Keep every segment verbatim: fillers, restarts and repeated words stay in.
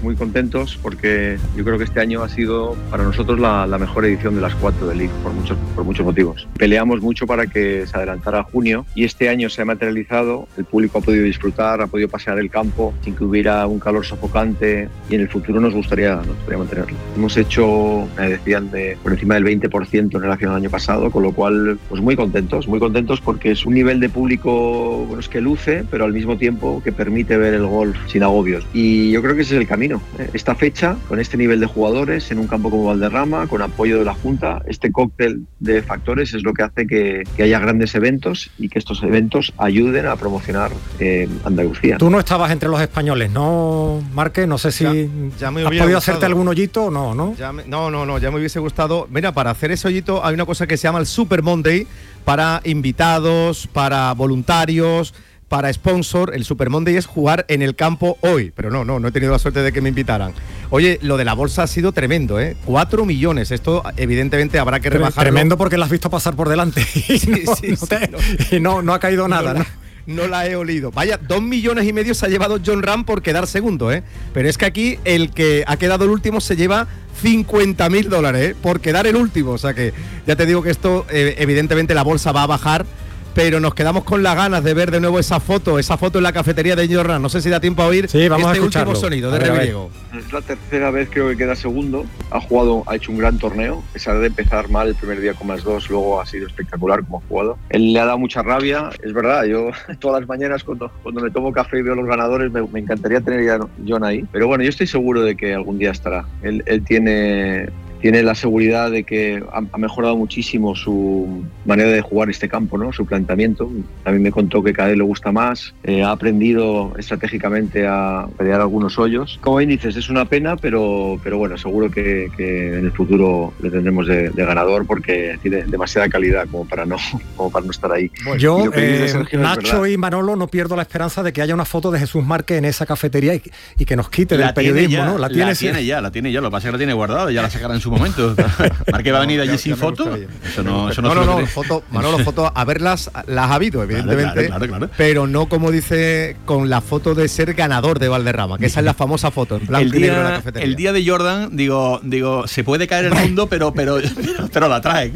muy contentos porque yo creo que este año ha sido para nosotros la, la mejor edición de las cuatro de League por muchos, por muchos motivos. Peleamos mucho para que se adelantara a junio y este año se ha materializado, el público ha podido disfrutar, ha podido pasear el campo sin que hubiera un calor sofocante y en el futuro nos gustaría, nos gustaría mantenerlo. Hemos hecho, me decían, de por encima del veinte por ciento en relación al año pasado, con lo cual pues muy contentos, muy contentos porque es un nivel de público bueno, es que luce, pero al mismo tiempo que permite ver el golf sin agobios. Y yo creo que ese es el camino. Esta fecha, con este nivel de jugadores, en un campo como Valderrama, con apoyo de la Junta, este cóctel de factores es lo que hace que, que haya grandes eventos y que estos eventos ayuden a promocionar eh, Andalucía. Tú no estabas entre los españoles, ¿no, Marque? No sé si ya, ya me has podido gustado. hacerte algún hoyito o no, ¿no? Ya me, no, no, no, ya me hubiese gustado. Mira, para hacer ese hoyito hay una cosa que se llama el Super Monday, para invitados, para voluntarios, para sponsor. El Super Monday es jugar en el campo hoy, pero no, no, no he tenido la suerte de que me invitaran. Oye, lo de la bolsa ha sido tremendo, ¿eh? Cuatro millones, esto evidentemente habrá que rebajarlo. Tremendo porque la has visto pasar por delante y sí, no, sí, no, sí, te, no. y no, no ha caído nada, no, ¿no? No la he olido. Vaya, dos millones y medio se ha llevado Jon Rahm por quedar segundo, ¿eh? Pero es que aquí el que ha quedado el último se lleva cincuenta mil dólares, ¿eh? Por quedar el último. O sea que ya te digo que esto, eh, evidentemente la bolsa va a bajar, pero nos quedamos con las ganas de ver de nuevo esa foto, esa foto en la cafetería de Jon Rahm. No sé si da tiempo a oír sí, vamos este a último sonido de Reviriego. Es la tercera vez creo que queda segundo. Ha jugado, ha hecho un gran torneo. A pesar de empezar mal el primer día con más dos, luego ha sido espectacular como ha jugado. Él le ha dado mucha rabia, es verdad. Yo todas las mañanas cuando, cuando me tomo café y veo los ganadores, me, me encantaría tener ya a Jon ahí. Pero bueno, yo estoy seguro de que algún día estará. Él, él tiene... Tiene la seguridad de que ha, ha mejorado muchísimo su manera de jugar este campo, ¿no? Su planteamiento. También me contó que cada vez le gusta más. Eh, ha aprendido estratégicamente a pelear algunos hoyos. Como bien dices, es una pena, pero, pero bueno, seguro que, que en el futuro le tendremos de, de ganador porque tiene demasiada calidad como para no, como para no estar ahí. Bueno, yo, eh, Nacho y Manolo, no pierdo la esperanza de que haya una foto de Jesús Márquez en esa cafetería y, y que nos quite la del periodismo, ya, ¿no? La tiene, la tiene ya, la tiene ya. Lo que pasa es que la tiene guardada, ya la sacará en su momento. Marque va a venir no, allí ya, sin ya foto. Eso no, eso no, no, no, no no foto, Manolo, foto a verlas las ha habido, evidentemente, claro, claro, claro. Pero no como dice con la foto de ser ganador de Valderrama, que esa es la famosa foto en blanco el día, y negro de la cafetería. El día de Jordan, digo, digo, se puede caer el mundo, pero, pero, pero, pero la trae.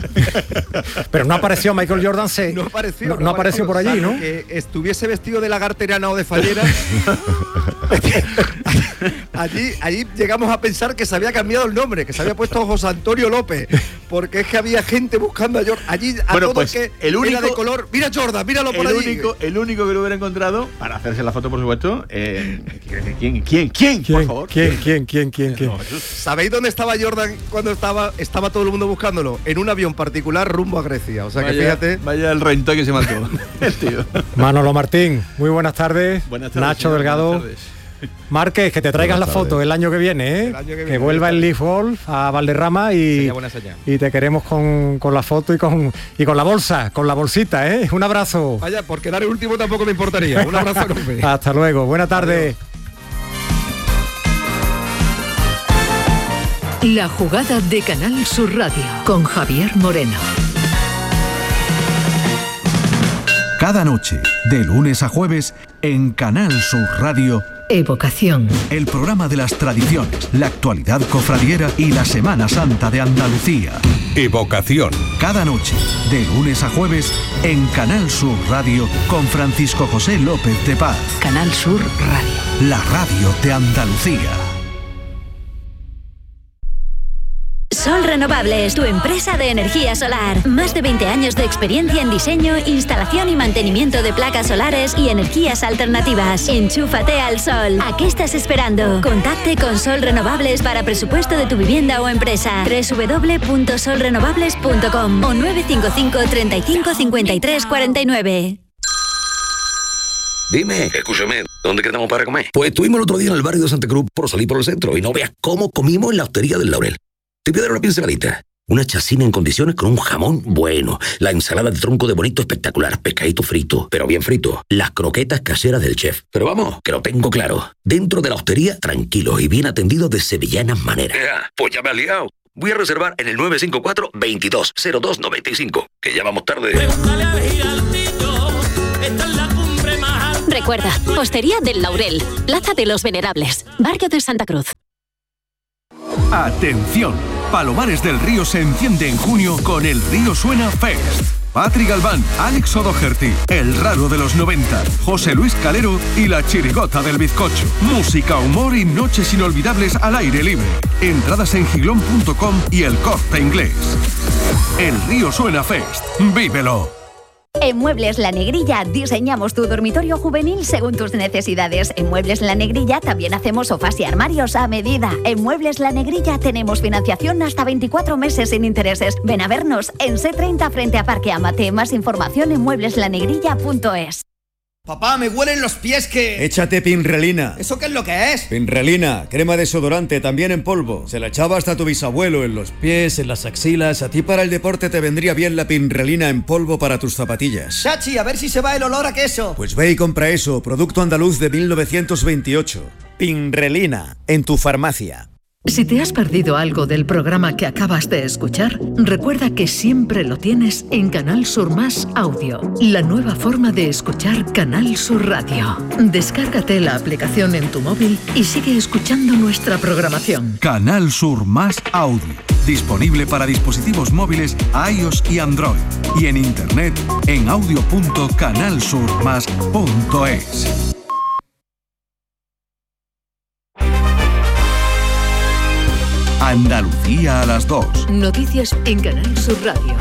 Pero no apareció Michael Jordan, se no apareció, no, no, no apareció por allí, ¿no? Que estuviese vestido de lagarteriana o de fallera. allí, allí llegamos a pensar que se había cambiado el nombre, que se había puesto José Antonio López, porque es que había gente buscando a Jordan allí, a bueno, todo pues, que el único, era de color. Mira Jordan, míralo por el allí. Único, el único que lo hubiera encontrado para hacerse la foto, por supuesto. Eh, ¿Quién? ¿Quién? ¿Quién? ¿Quién? Por favor. ¿Quién? ¿Quién? ¿Quién? ¿Quién? ¿Quién? No, ¿sabéis dónde estaba Jordan cuando estaba estaba todo el mundo buscándolo? En un avión particular rumbo a Grecia. O sea que vaya, fíjate. Vaya el rentón que se marcó el tío. Manolo Martín, muy buenas tardes. Buenas tardes, Nacho señor, Delgado. buenas tardes. Márquez, que te traigas la foto el año que viene, ¿eh? El año que, que viene, vuelva el Leaf Golf a Valderrama y, y te queremos con, con la foto y con y con la bolsa, con la bolsita, ¿eh? Un abrazo. Vaya, por quedar el último tampoco me importaría. Un abrazo enorme. Hasta luego. Buena tarde. La jugada de Canal Sur Radio con Javier Moreno. Cada noche, de lunes a jueves, en Canal Sur Radio, Evocación. El programa de las tradiciones, la actualidad cofradiera y la Semana Santa de Andalucía. Evocación. Cada noche, de lunes a jueves, en Canal Sur Radio, con Francisco José López de Paz. Canal Sur Radio. La radio de Andalucía. Sol Renovables, tu empresa de energía solar. Más de veinte años de experiencia en diseño, instalación y mantenimiento de placas solares y energías alternativas. Enchúfate al sol. ¿A qué estás esperando? Contacte con Sol Renovables para presupuesto de tu vivienda o empresa. doble u doble u doble u punto sol renovables punto com o nueve cinco cinco, treinta y cinco, cincuenta y tres, cuarenta y nueve. Dime, escúchame, ¿dónde quedamos para comer? Pues estuvimos el otro día en el barrio de Santa Cruz por salir por el centro y no veas cómo comimos en la hostería del Laurel. Te voy a dar una pinceladita. Una chacina en condiciones con un jamón bueno. La ensalada de tronco de bonito espectacular. Pescadito frito, pero bien frito. Las croquetas caseras del chef. Pero vamos, que lo tengo claro. Dentro de la hostería, tranquilos y bien atendidos de sevillanas maneras. Ya, pues ya me has liado. Voy a reservar en el nueve cinco cuatro, veintidós, cero dos, noventa y cinco. Que ya vamos tarde. Recuerda, Postería del Laurel, Plaza de los Venerables, Barrio de Santa Cruz. Atención, Palomares del Río se enciende en junio con el Río Suena Fest. Patri Galván, Alex O'Doherty, El Raro de los noventa, José Luis Calero y La Chirigota del Bizcocho. Música, humor y noches inolvidables al aire libre. Entradas en giglón punto com y El Corte Inglés. El Río Suena Fest. ¡Vívelo! En Muebles La Negrilla diseñamos tu dormitorio juvenil según tus necesidades. En Muebles La Negrilla también hacemos sofás y armarios a medida. En Muebles La Negrilla tenemos financiación hasta veinticuatro meses sin intereses. Ven a vernos en C treinta frente a Parque Amate. Más información en muebles la negrilla punto es. Papá, me huelen los pies que... Échate Pinrelina. ¿Eso qué es lo que es? Pinrelina, crema desodorante, también en polvo. Se la echaba hasta tu bisabuelo en los pies, en las axilas. A ti para el deporte te vendría bien la Pinrelina en polvo para tus zapatillas. Chachi, a ver si se va el olor a queso. Pues ve y compra eso, producto andaluz de mil novecientos veintiocho. Pinrelina, en tu farmacia. Si te has perdido algo del programa que acabas de escuchar, recuerda que siempre lo tienes en Canal Sur Más Audio, la nueva forma de escuchar Canal Sur Radio. Descárgate la aplicación en tu móvil y sigue escuchando nuestra programación. Canal Sur Más Audio, disponible para dispositivos móviles iOS y Android, y en internet en audio punto canal sur más punto es. Andalucía a las dos. Noticias en Canal Sur Radio.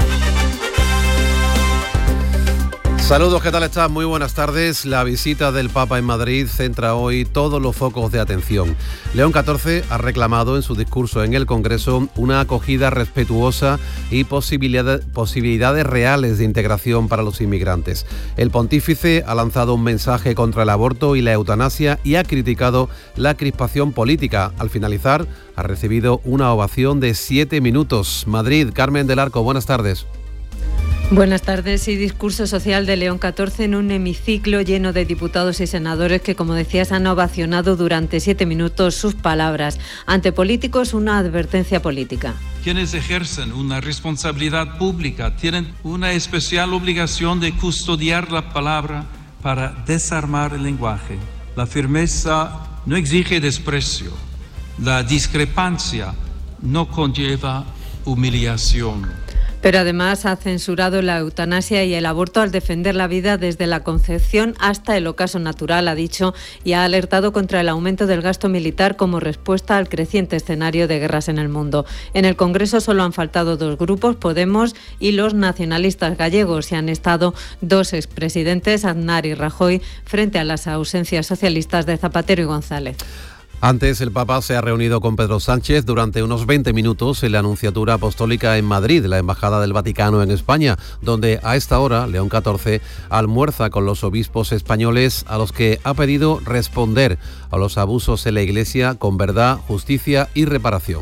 Saludos, ¿qué tal estás? Muy buenas tardes. La visita del Papa en Madrid centra hoy todos los focos de atención. León catorce ha reclamado en su discurso en el Congreso una acogida respetuosa y posibilidad, posibilidades reales de integración para los inmigrantes. El pontífice ha lanzado un mensaje contra el aborto y la eutanasia y ha criticado la crispación política. Al finalizar, ha recibido una ovación de siete minutos. Madrid, Carmen del Arco, buenas tardes. Buenas tardes. Y discurso social de León catorce en un hemiciclo lleno de diputados y senadores que, como decías, han ovacionado durante siete minutos sus palabras. Ante políticos, una advertencia política. Quienes ejercen una responsabilidad pública tienen una especial obligación de custodiar la palabra para desarmar el lenguaje. La firmeza no exige desprecio. La discrepancia no conlleva humillación. Pero además ha censurado la eutanasia y el aborto al defender la vida desde la concepción hasta el ocaso natural, ha dicho, y ha alertado contra el aumento del gasto militar como respuesta al creciente escenario de guerras en el mundo. En el Congreso solo han faltado dos grupos, Podemos y los nacionalistas gallegos, y han estado dos expresidentes, Aznar y Rajoy, frente a las ausencias socialistas de Zapatero y González. Antes, el Papa se ha reunido con Pedro Sánchez durante unos veinte minutos en la Anunciatura Apostólica en Madrid, la Embajada del Vaticano en España, donde a esta hora León catorce almuerza con los obispos españoles a los que ha pedido responder a los abusos en la Iglesia con verdad, justicia y reparación.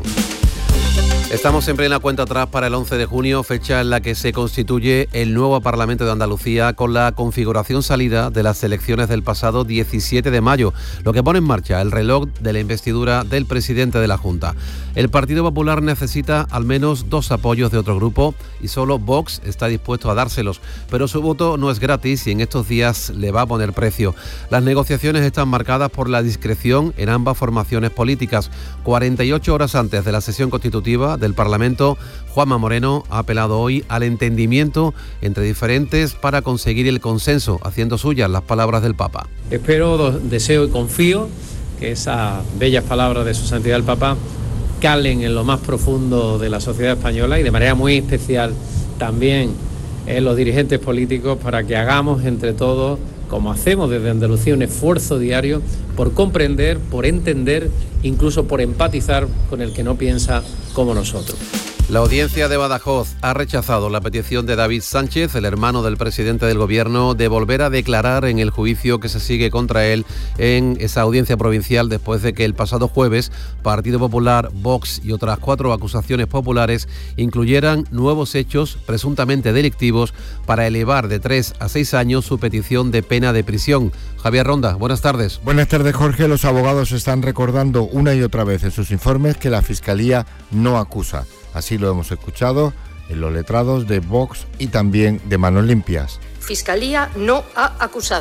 Estamos en plena cuenta atrás para el once de junio, fecha en la que se constituye el nuevo Parlamento de Andalucía con la configuración salida de las elecciones del pasado diecisiete de mayo, lo que pone en marcha el reloj de la investidura del presidente de la Junta. El Partido Popular necesita al menos dos apoyos de otro grupo y solo Vox está dispuesto a dárselos, pero su voto no es gratis y en estos días le va a poner precio. Las negociaciones están marcadas por la discreción en ambas formaciones políticas. cuarenta y ocho horas antes de la sesión constitutiva del Parlamento, Juanma Moreno ha apelado hoy al entendimiento entre diferentes para conseguir el consenso, haciendo suyas las palabras del Papa. Espero, deseo y confío que esas bellas palabras de su santidad el Papa calen en lo más profundo de la sociedad española y de manera muy especial también en los dirigentes políticos, para que hagamos entre todos, como hacemos desde Andalucía, un esfuerzo diario por comprender, por entender, incluso por empatizar con el que no piensa como nosotros. La audiencia de Badajoz ha rechazado la petición de David Sánchez, el hermano del presidente del gobierno, de volver a declarar en el juicio que se sigue contra él en esa audiencia provincial después de que el pasado jueves Partido Popular, Vox y otras cuatro acusaciones populares incluyeran nuevos hechos presuntamente delictivos para elevar de tres a seis años su petición de pena de prisión. Javier Ronda, buenas tardes. Buenas tardes, Jorge. Los abogados están recordando una y otra vez en sus informes que la Fiscalía no acusa. Así lo hemos escuchado en los letrados de Vox y también de Manos Limpias. Fiscalía no ha acusado.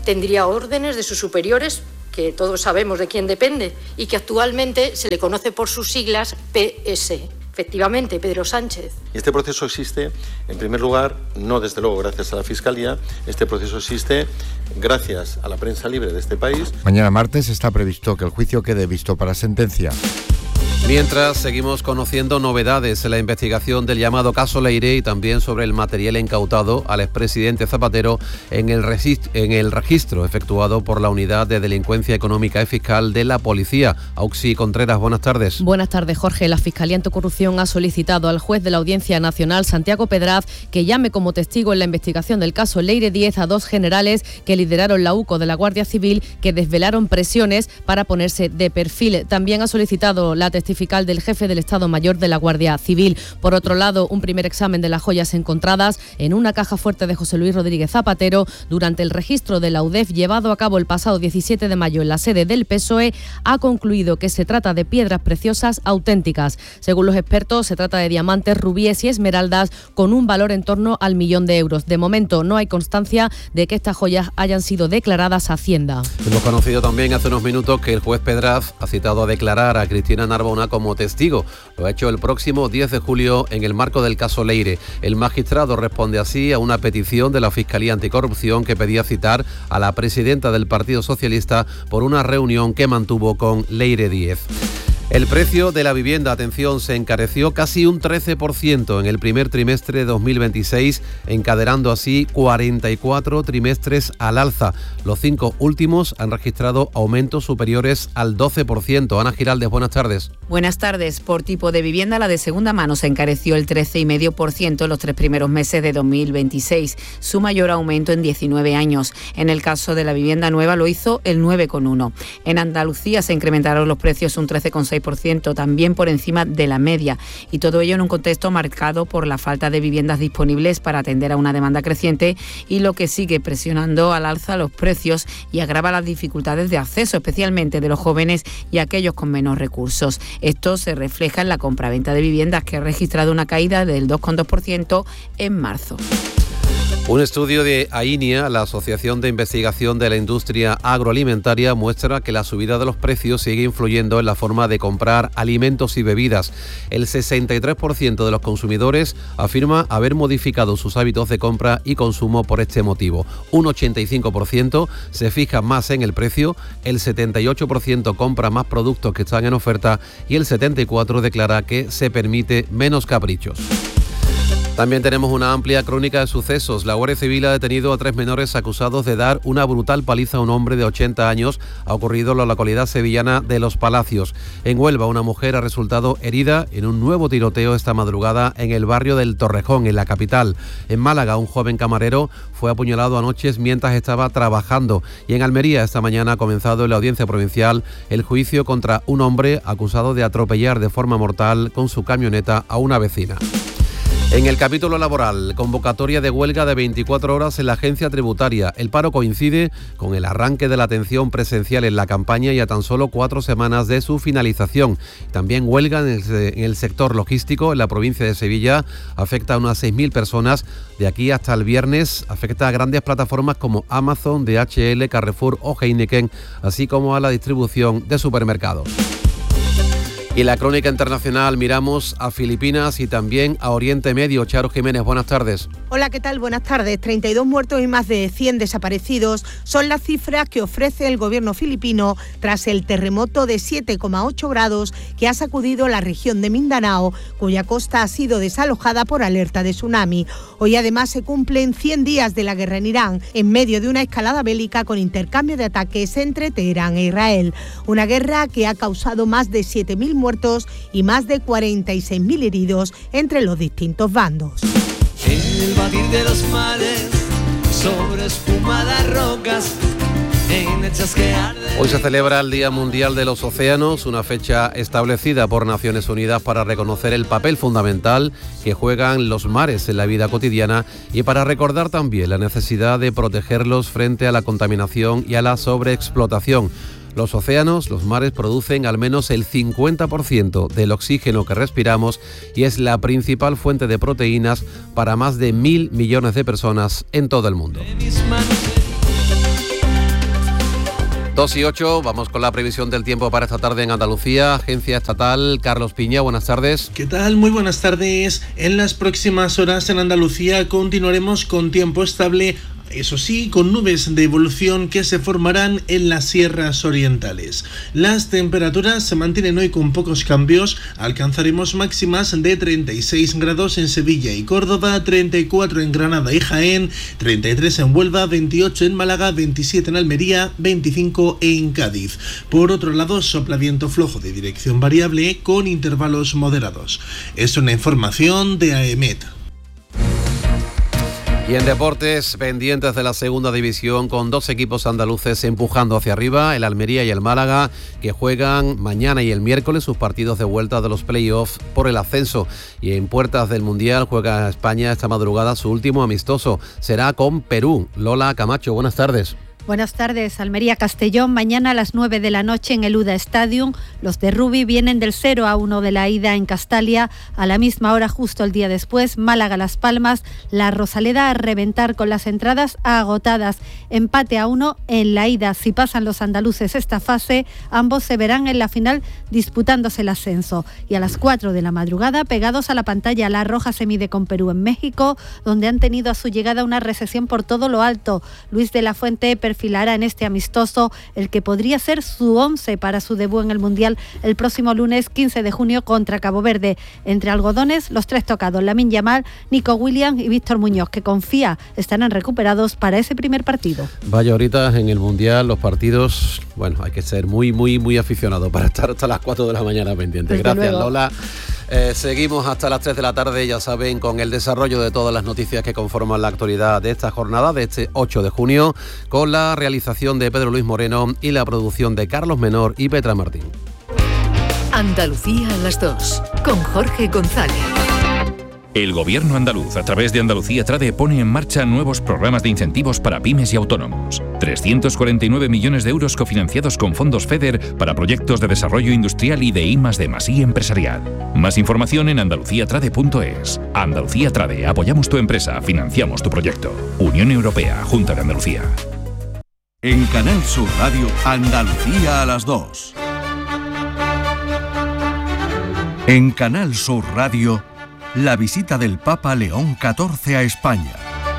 tendría órdenes de sus superiores, que todos sabemos de quién depende, y que actualmente se le conoce por sus siglas P S. Efectivamente, Pedro Sánchez. Este proceso existe, en primer lugar, no desde luego gracias a la Fiscalía, este proceso existe gracias a la prensa libre de este país. Mañana martes está previsto que el juicio quede visto para sentencia. Mientras, seguimos conociendo novedades en la investigación del llamado caso Leire y también sobre el material incautado al expresidente Zapatero en el, registro, en el registro efectuado por la Unidad de Delincuencia Económica y Fiscal de la Policía. Auxi Contreras, buenas tardes. Buenas tardes, Jorge. La Fiscalía Anticorrupción ha solicitado al juez de la Audiencia Nacional, Santiago Pedraz, que llame como testigo en la investigación del caso Leire diez a dos generales que lideraron la UCO de la Guardia Civil, que desvelaron presiones para ponerse de perfil. También ha solicitado la testificación fiscal del jefe del Estado Mayor de la Guardia Civil. Por otro lado, un primer examen de las joyas encontradas en una caja fuerte de José Luis Rodríguez Zapatero durante el registro de la U D E F llevado a cabo el pasado diecisiete de mayo en la sede del P S O E ha concluido que se trata de piedras preciosas auténticas. Según los expertos, se trata de diamantes, rubíes y esmeraldas con un valor en torno al millón de euros. De momento, no hay constancia de que estas joyas hayan sido declaradas a Hacienda. Hemos conocido también hace unos minutos que el juez Pedraz ha citado a declarar a Cristina Narbona como testigo. Lo ha hecho el próximo diez de julio en el marco del caso Leire. El magistrado responde así a una petición de la Fiscalía Anticorrupción que pedía citar a la presidenta del Partido Socialista por una reunión que mantuvo con Leire diez. El precio de la vivienda, atención, se encareció casi un trece por ciento en el primer trimestre de dos mil veintiséis, encadenando así cuarenta y cuatro trimestres al alza. Los cinco últimos han registrado aumentos superiores al doce por ciento. Ana Giraldez, buenas tardes. Buenas tardes. Por tipo de vivienda, la de segunda mano se encareció el trece coma cinco por ciento en los tres primeros meses de dos mil veintiséis, su mayor aumento en diecinueve años. En el caso de la vivienda nueva lo hizo el nueve coma uno por ciento. En Andalucía se incrementaron los precios un trece coma seis por ciento, también por encima de la media, y todo ello en un contexto marcado por la falta de viviendas disponibles para atender a una demanda creciente y lo que sigue presionando al alza los precios y agrava las dificultades de acceso, especialmente de los jóvenes y aquellos con menos recursos. Esto se refleja en la compraventa de viviendas, que ha registrado una caída del dos coma dos por ciento en marzo. Un estudio de AINIA, la Asociación de Investigación de la Industria Agroalimentaria, muestra que la subida de los precios sigue influyendo en la forma de comprar alimentos y bebidas. El sesenta y tres por ciento de los consumidores afirma haber modificado sus hábitos de compra y consumo por este motivo. Un ochenta y cinco por ciento se fija más en el precio, el setenta y ocho por ciento compra más productos que están en oferta y el setenta y cuatro por ciento declara que se permite menos caprichos. También tenemos una amplia crónica de sucesos. La Guardia Civil ha detenido a tres menores acusados de dar una brutal paliza a un hombre de ochenta años. Ha ocurrido en la localidad sevillana de Los Palacios. En Huelva, una mujer ha resultado herida en un nuevo tiroteo esta madrugada en el barrio del Torrejón, en la capital. En Málaga, un joven camarero fue apuñalado anoche mientras estaba trabajando. Y en Almería, esta mañana ha comenzado en la Audiencia Provincial el juicio contra un hombre acusado de atropellar de forma mortal con su camioneta a una vecina. En el capítulo laboral, convocatoria de huelga de veinticuatro horas en la agencia tributaria. El paro coincide con el arranque de la atención presencial en la campaña y a tan solo cuatro semanas de su finalización. También huelga en el, en el sector logístico en la provincia de Sevilla. Afecta a unas seis mil personas. De aquí hasta el viernes afecta a grandes plataformas como Amazon, D H L, Carrefour o Heineken, así como a la distribución de supermercados. Y en la crónica internacional miramos a Filipinas y también a Oriente Medio. Charo Jiménez, buenas tardes. Hola, ¿qué tal? Buenas tardes. treinta y dos muertos y más de cien desaparecidos son las cifras que ofrece el gobierno filipino tras el terremoto de siete coma ocho grados que ha sacudido la región de Mindanao, cuya costa ha sido desalojada por alerta de tsunami. Hoy además se cumplen cien días de la guerra en Irán, en medio de una escalada bélica con intercambio de ataques entre Teherán e Israel. Una guerra que ha causado más de siete mil muertos y más de cuarenta y seis mil heridos entre los distintos bandos. En el batir de los mares, sobre espumadas rocas, en hechas que arden. Hoy se celebra el Día Mundial de los Océanos, una fecha establecida por Naciones Unidas para reconocer el papel fundamental que juegan los mares en la vida cotidiana y para recordar también la necesidad de protegerlos frente a la contaminación y a la sobreexplotación. Los océanos, los mares, producen al menos el cincuenta por ciento del oxígeno que respiramos y es la principal fuente de proteínas para más de mil millones de personas en todo el mundo. dos y ocho, vamos con la previsión del tiempo para esta tarde en Andalucía. Agencia Estatal, Carlos Piña, buenas tardes. ¿Qué tal? Muy buenas tardes. En las próximas horas en Andalucía continuaremos con tiempo estable, eso sí, con nubes de evolución que se formarán en las sierras orientales. Las temperaturas se mantienen hoy con pocos cambios. Alcanzaremos máximas de treinta y seis grados en Sevilla y Córdoba, treinta y cuatro en Granada y Jaén, treinta y tres en Huelva, veintiocho en Málaga, veintisiete en Almería, veinticinco en Cádiz. Por otro lado, sopla viento flojo de dirección variable con intervalos moderados. Es una información de A E M E T. Y en deportes, pendientes de la segunda división, con dos equipos andaluces empujando hacia arriba, el Almería y el Málaga, que juegan mañana y el miércoles sus partidos de vuelta de los playoffs por el ascenso. Y en puertas del Mundial juega España esta madrugada su último amistoso. Será con Perú. Lola Camacho, buenas tardes. Buenas tardes. Almería-Castellón, mañana a las nueve de la noche en el U D A Stadium. Los de Rubi vienen del cero a uno de la ida en Castalia. A la misma hora, justo el día después, Málaga-Las Palmas. La Rosaleda a reventar con las entradas agotadas. Empate a uno en la ida. Si pasan los andaluces esta fase, ambos se verán en la final disputándose el ascenso. Y a las cuatro de la madrugada, pegados a la pantalla, La Roja se mide con Perú en México, donde han tenido a su llegada una recesión por todo lo alto. Luis de la Fuente perfilará en este amistoso el que podría ser su once para su debut en el Mundial el próximo lunes quince de junio contra Cabo Verde. Entre algodones, los tres tocados, Lamine Yamal, Nico Williams y Víctor Muñoz, que confía estarán recuperados para ese primer partido. Vaya, ahorita en el Mundial los partidos, bueno, hay que ser muy, muy, muy aficionado para estar hasta las cuatro de la mañana pendiente. Desde Gracias, luego. Lola. Eh, seguimos hasta las tres de la tarde, ya saben, con el desarrollo de todas las noticias que conforman la actualidad de esta jornada, de este ocho de junio, con la realización de Pedro Luis Moreno y la producción de Carlos Menor y Petra Martín. Andalucía a las dos, con Jorge González. El Gobierno andaluz, a través de Andalucía Trade, pone en marcha nuevos programas de incentivos para pymes y autónomos. trescientos cuarenta y nueve millones de euros cofinanciados con fondos FEDER para proyectos de desarrollo industrial y de I más D más I empresarial. Más información en andalucía trade punto es. Andalucía Trade, apoyamos tu empresa, financiamos tu proyecto. Unión Europea, Junta de Andalucía. En Canal Sur Radio, Andalucía a las dos. En Canal Sur Radio, la visita del Papa León catorce a España.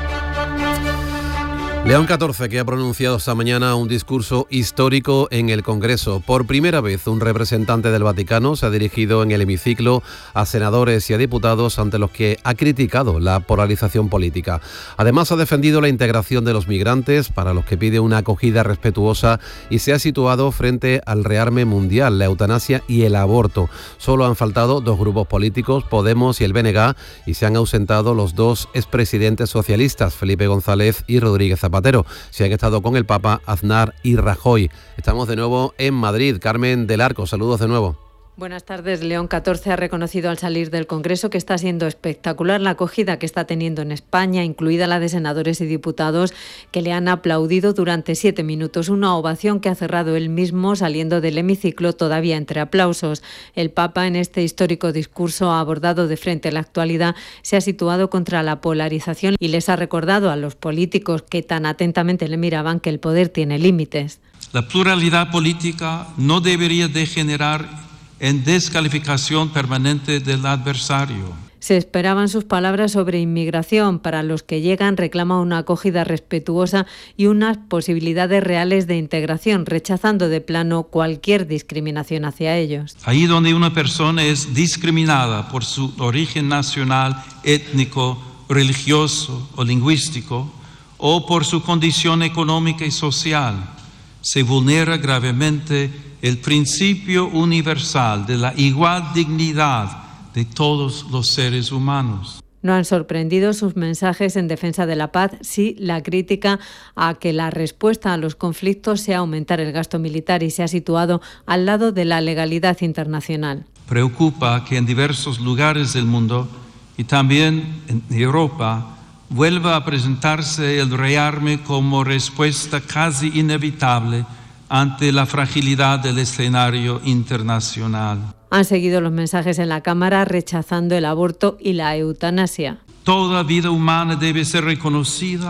León catorce, que ha pronunciado esta mañana un discurso histórico en el Congreso. Por primera vez, un representante del Vaticano se ha dirigido en el hemiciclo a senadores y a diputados ante los que ha criticado la polarización política. Además, ha defendido la integración de los migrantes, para los que pide una acogida respetuosa, y se ha situado frente al rearme mundial, la eutanasia y el aborto. Solo han faltado dos grupos políticos, Podemos y el B N G, y se han ausentado los dos expresidentes socialistas, Felipe González y Rodríguez Zapatero. Se han estado con el Papa Aznar y Rajoy. Estamos de nuevo en Madrid. Carmen del Arco, saludos de nuevo. Buenas tardes. León catorce ha reconocido al salir del Congreso que está siendo espectacular la acogida que está teniendo en España, incluida la de senadores y diputados que le han aplaudido durante siete minutos. Una ovación que ha cerrado él mismo saliendo del hemiciclo todavía entre aplausos. El Papa, en este histórico discurso, ha abordado de frente la actualidad, se ha situado contra la polarización y les ha recordado a los políticos que tan atentamente le miraban que el poder tiene límites. La pluralidad política no debería degenerar en descalificación permanente del adversario. Se esperaban sus palabras sobre inmigración. Para los que llegan reclama una acogida respetuosa y unas posibilidades reales de integración, rechazando de plano cualquier discriminación hacia ellos. Ahí donde una persona es discriminada por su origen nacional, étnico, religioso o lingüístico, o por su condición económica y social, se vulnera gravemente el principio universal de la igual dignidad de todos los seres humanos. No han sorprendido sus mensajes en defensa de la paz, sí la crítica a que la respuesta a los conflictos sea aumentar el gasto militar, y se ha situado al lado de la legalidad internacional. Preocupa que en diversos lugares del mundo y también en Europa vuelva a presentarse el rearme como respuesta casi inevitable ante la fragilidad del escenario internacional. Han seguido los mensajes en la Cámara rechazando el aborto y la eutanasia. Toda vida humana debe ser reconocida y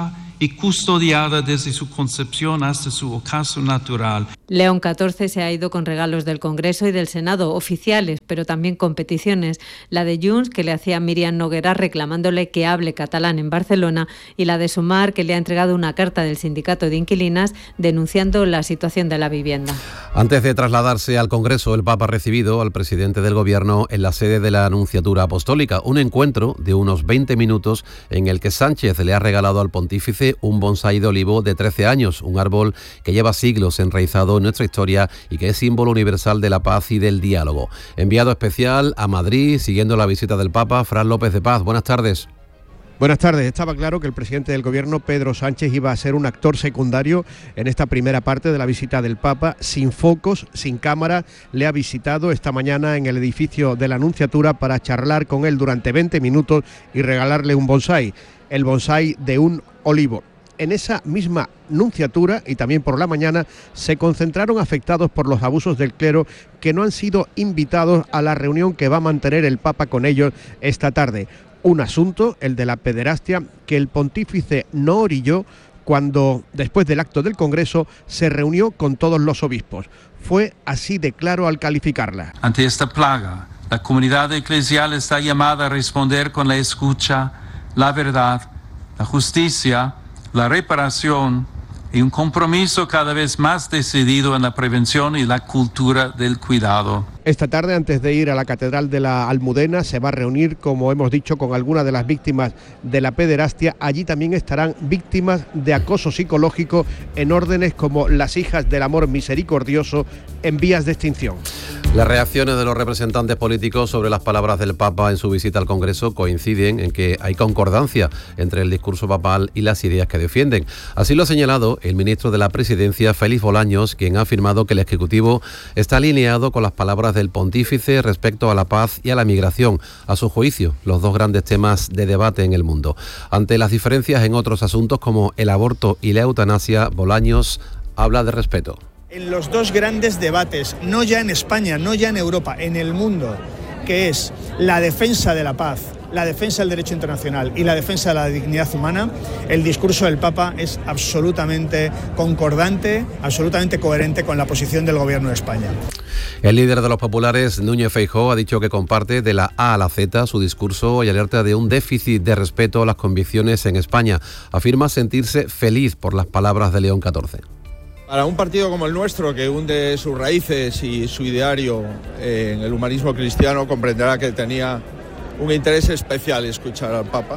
y custodiada desde su concepción hasta su ocaso natural. León catorce se ha ido con regalos del Congreso y del Senado, oficiales, pero también con peticiones. La de Junts, que le hacía Míriam Noguera reclamándole que hable catalán en Barcelona, y la de Sumar, que le ha entregado una carta del sindicato de inquilinas denunciando la situación de la vivienda. Antes de trasladarse al Congreso, el Papa ha recibido al presidente del Gobierno en la sede de la Anunciatura Apostólica, un encuentro de unos veinte minutos en el que Sánchez le ha regalado al pontífice un bonsái de olivo de trece años, un árbol que lleva siglos enraizado en nuestra historia y que es símbolo universal de la paz y del diálogo. Enviado especial a Madrid, siguiendo la visita del Papa, Fran López de Paz. Buenas tardes. Buenas tardes. Estaba claro que el presidente del Gobierno, Pedro Sánchez, iba a ser un actor secundario en esta primera parte de la visita del Papa, sin focos, sin cámara. Le ha visitado esta mañana en el edificio de la Anunciatura para charlar con él durante veinte minutos y regalarle un bonsái, el bonsái de un olivo. En esa misma nunciatura y también por la mañana se concentraron afectados por los abusos del clero que no han sido invitados a la reunión que va a mantener el Papa con ellos esta tarde. Un asunto, el de la pederastia, que el pontífice no orilló cuando, después del acto del Congreso, se reunió con todos los obispos. Fue así de claro al calificarla. Ante esta plaga, la comunidad eclesial está llamada a responder con la escucha, la verdad, la justicia, la reparación y un compromiso cada vez más decidido en la prevención y la cultura del cuidado. Esta tarde, antes de ir a la Catedral de la Almudena, se va a reunir, como hemos dicho, con algunas de las víctimas de la pederastia. Allí también estarán víctimas de acoso psicológico en órdenes como las Hijas del Amor Misericordioso en vías de extinción. Las reacciones de los representantes políticos sobre las palabras del Papa en su visita al Congreso coinciden en que hay concordancia entre el discurso papal y las ideas que defienden. Así lo ha señalado el ministro de la Presidencia, Félix Bolaños, quien ha afirmado que el Ejecutivo está alineado con las palabras del pontífice respecto a la paz y a la migración, a su juicio, los dos grandes temas de debate en el mundo. Ante las diferencias en otros asuntos como el aborto y la eutanasia, Bolaños habla de respeto. En los dos grandes debates, no ya en España, no ya en Europa, en el mundo, que es la defensa de la paz, la defensa del derecho internacional y la defensa de la dignidad humana, el discurso del Papa es absolutamente concordante, absolutamente coherente con la posición del Gobierno de España. El líder de los populares, Núñez Feijóo, ha dicho que comparte de la A a la Z su discurso y alerta de un déficit de respeto a las convicciones en España. Afirma sentirse feliz por las palabras de León catorce. Para un partido como el nuestro, que hunde sus raíces y su ideario en el humanismo cristiano, comprenderá que tenía un interés especial escuchar al Papa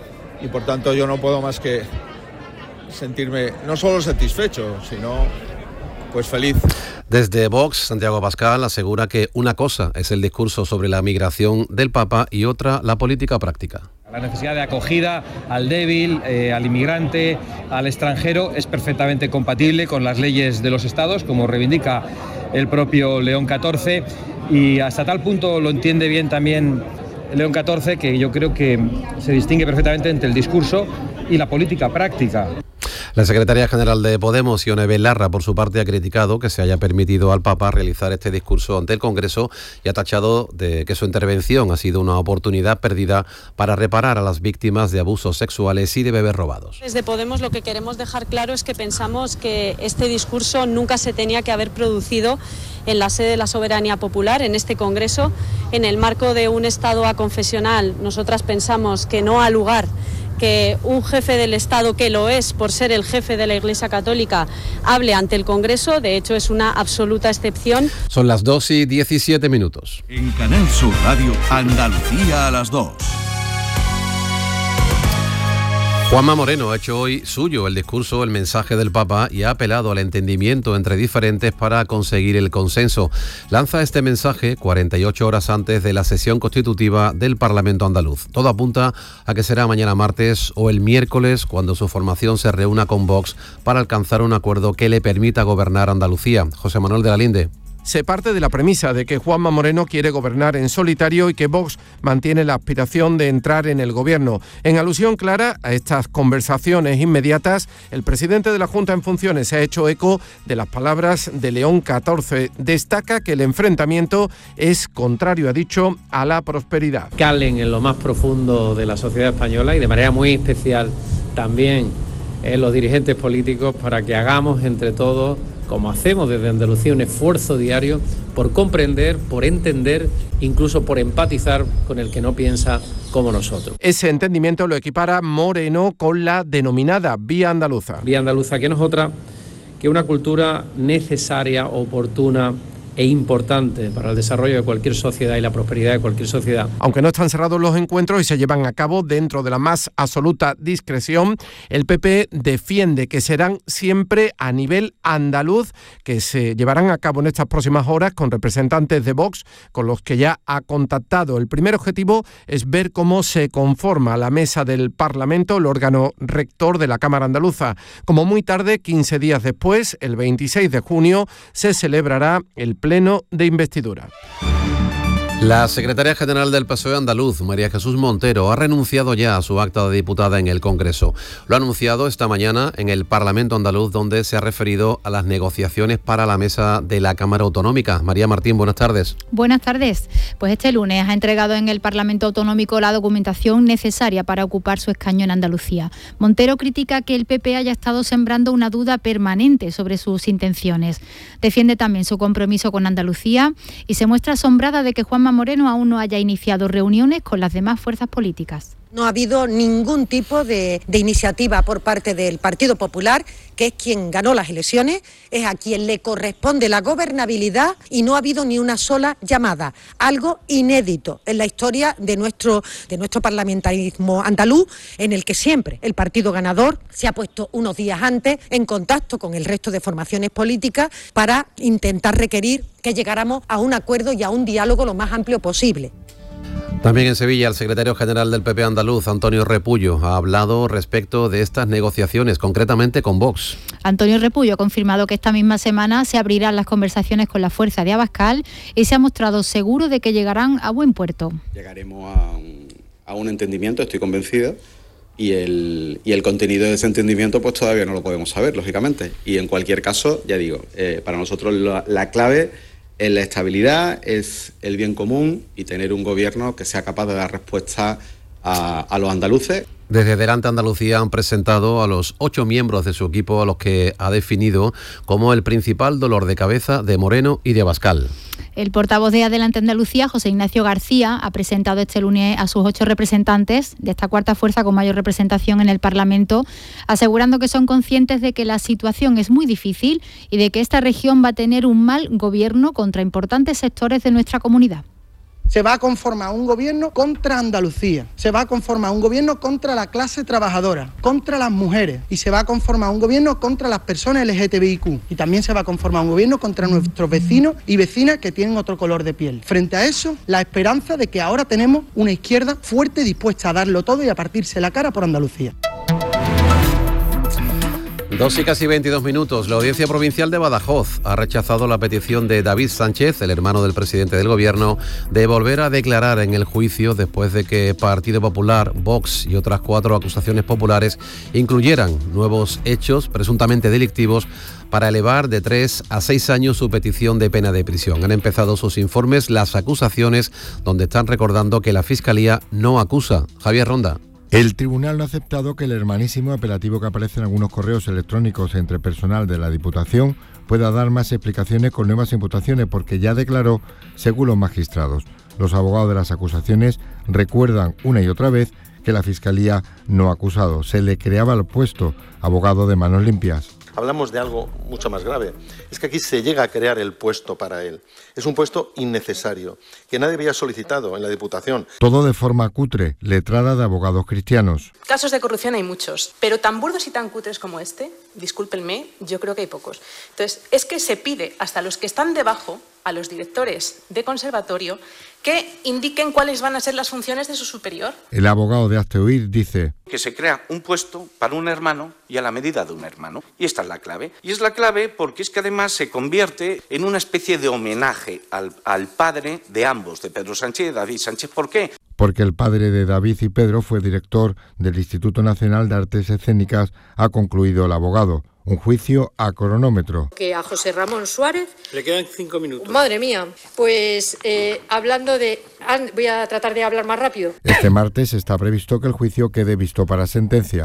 y por tanto yo no puedo más que sentirme no solo satisfecho, sino pues feliz. Desde Vox, Santiago Abascal asegura que una cosa es el discurso sobre la migración del Papa y otra la política práctica. La necesidad de acogida al débil, eh, al inmigrante, al extranjero es perfectamente compatible con las leyes de los estados, como reivindica el propio León catorce, y hasta tal punto lo entiende bien también León catorce que yo creo que se distingue perfectamente entre el discurso y la política práctica. La secretaria general de Podemos, Ione Belarra, por su parte, ha criticado que se haya permitido al Papa realizar este discurso ante el Congreso y ha tachado de que su intervención ha sido una oportunidad perdida para reparar a las víctimas de abusos sexuales y de bebés robados. Desde Podemos lo que queremos dejar claro es que pensamos que este discurso nunca se tenía que haber producido en la sede de la soberanía popular, en este Congreso, en el marco de un Estado aconfesional. Nosotras pensamos que no ha lugar que un jefe del Estado, que lo es por ser el jefe de la Iglesia Católica, hable ante el Congreso. De hecho, es una absoluta excepción. Son las dos y diecisiete minutos. En Canal Sur Radio, Andalucía a las dos. Juanma Moreno ha hecho hoy suyo el discurso, el mensaje del Papa y ha apelado al entendimiento entre diferentes para conseguir el consenso. Lanza este mensaje cuarenta y ocho horas antes de la sesión constitutiva del Parlamento andaluz. Todo apunta a que será mañana martes o el miércoles cuando su formación se reúna con Vox para alcanzar un acuerdo que le permita gobernar Andalucía. José Manuel de la Linde. Se parte de la premisa de que Juanma Moreno quiere gobernar en solitario y que Vox mantiene la aspiración de entrar en el gobierno. En alusión clara a estas conversaciones inmediatas, el presidente de la Junta en funciones se ha hecho eco de las palabras de León catorce. Destaca que el enfrentamiento es contrario, ha dicho, a la prosperidad. Calen en lo más profundo de la sociedad española y de manera muy especial también eh, los dirigentes políticos para que hagamos entre todos, como hacemos desde Andalucía, un esfuerzo diario por comprender, por entender, incluso por empatizar con el que no piensa como nosotros. Ese entendimiento lo equipara Moreno con la denominada Vía Andaluza. Vía Andaluza, que no es otra que una cultura necesaria, oportuna e importante para el desarrollo de cualquier sociedad y la prosperidad de cualquier sociedad. Aunque no están cerrados los encuentros y se llevan a cabo dentro de la más absoluta discreción, el P P defiende que serán siempre a nivel andaluz, que se llevarán a cabo en estas próximas horas con representantes de Vox, con los que ya ha contactado. El primer objetivo es ver cómo se conforma la mesa del Parlamento, el órgano rector de la Cámara Andaluza. Como muy tarde, quince días después, el veintiséis de junio, se celebrará el pleno de investidura. La secretaria general del P S O E andaluz, María Jesús Montero, ha renunciado ya a su acta de diputada en el Congreso. Lo ha anunciado esta mañana en el Parlamento andaluz, donde se ha referido a las negociaciones para la mesa de la Cámara Autonómica. María Martín, buenas tardes. Buenas tardes. Pues este lunes ha entregado en el Parlamento Autonómico la documentación necesaria para ocupar su escaño en Andalucía. Montero critica que el P P haya estado sembrando una duda permanente sobre sus intenciones. Defiende también su compromiso con Andalucía y se muestra asombrada de que Juanma Moreno aún no haya iniciado reuniones con las demás fuerzas políticas. No ha habido ningún tipo de, de iniciativa por parte del Partido Popular, que es quien ganó las elecciones, es a quien le corresponde la gobernabilidad, y no ha habido ni una sola llamada, algo inédito en la historia de nuestro, de nuestro parlamentarismo andaluz, en el que siempre el partido ganador se ha puesto unos días antes en contacto con el resto de formaciones políticas para intentar requerir que llegáramos a un acuerdo y a un diálogo lo más amplio posible. También en Sevilla, el secretario general del P P andaluz, Antonio Repullo, ha hablado respecto de estas negociaciones, concretamente con Vox. Antonio Repullo ha confirmado que esta misma semana se abrirán las conversaciones con la fuerza de Abascal y se ha mostrado seguro de que llegarán a buen puerto. Llegaremos a un, a un entendimiento, estoy convencido, y el, y el contenido de ese entendimiento pues todavía no lo podemos saber, lógicamente. Y en cualquier caso, ya digo, eh, para nosotros la, la clave es la estabilidad, es el bien común y tener un gobierno que sea capaz de dar respuesta a, a los andaluces. Desde Delante Andalucía han presentado a los ocho miembros de su equipo, a los que ha definido como el principal dolor de cabeza de Moreno y de Abascal. El portavoz de Adelante Andalucía, José Ignacio García, ha presentado este lunes a sus ocho representantes de esta cuarta fuerza con mayor representación en el Parlamento, asegurando que son conscientes de que la situación es muy difícil y de que esta región va a tener un mal gobierno contra importantes sectores de nuestra comunidad. Se va a conformar un gobierno contra Andalucía, se va a conformar un gobierno contra la clase trabajadora, contra las mujeres, y se va a conformar un gobierno contra las personas L G T B I Q, y también se va a conformar un gobierno contra nuestros vecinos y vecinas que tienen otro color de piel. Frente a eso, la esperanza de que ahora tenemos una izquierda fuerte, dispuesta a darlo todo y a partirse la cara por Andalucía. Dos y casi veintidós minutos. La Audiencia Provincial de Badajoz ha rechazado la petición de David Sánchez, el hermano del presidente del Gobierno, de volver a declarar en el juicio después de que Partido Popular, Vox y otras cuatro acusaciones populares incluyeran nuevos hechos presuntamente delictivos para elevar de tres a seis años su petición de pena de prisión. Han empezado sus informes las acusaciones, donde están recordando que la Fiscalía no acusa. Javier Ronda. El tribunal no ha aceptado que el hermanísimo apelativo que aparece en algunos correos electrónicos entre personal de la Diputación pueda dar más explicaciones con nuevas imputaciones, porque ya declaró, según los magistrados. Los abogados de las acusaciones recuerdan una y otra vez que la Fiscalía no ha acusado. Se le creaba el puesto abogado de manos limpias. Hablamos de algo mucho más grave. Es que aquí se llega a crear el puesto para él. Es un puesto innecesario, que nadie había solicitado en la Diputación. Todo de forma cutre, letrada de abogados cristianos. Casos de corrupción hay muchos, pero tan burdos y tan cutres como este, discúlpenme, yo creo que hay pocos. Entonces, es que se pide hasta los que están debajo, a los directores de conservatorio, que indiquen cuáles van a ser las funciones de su superior. El abogado de Hazte Oír dice que se crea un puesto para un hermano y a la medida de un hermano. Y esta es la clave. Y es la clave porque es que además se convierte en una especie de homenaje al, al padre de ambos, de Pedro Sánchez y de David Sánchez. ¿Por qué? Porque el padre de David y Pedro fue director del Instituto Nacional de Artes Escénicas, ha concluido el abogado. Un juicio a cronómetro. Que a José Ramón Suárez... Le quedan cinco minutos. Madre mía, pues eh, hablando de... Voy a tratar de hablar más rápido. Este martes está previsto que el juicio quede visto para sentencia.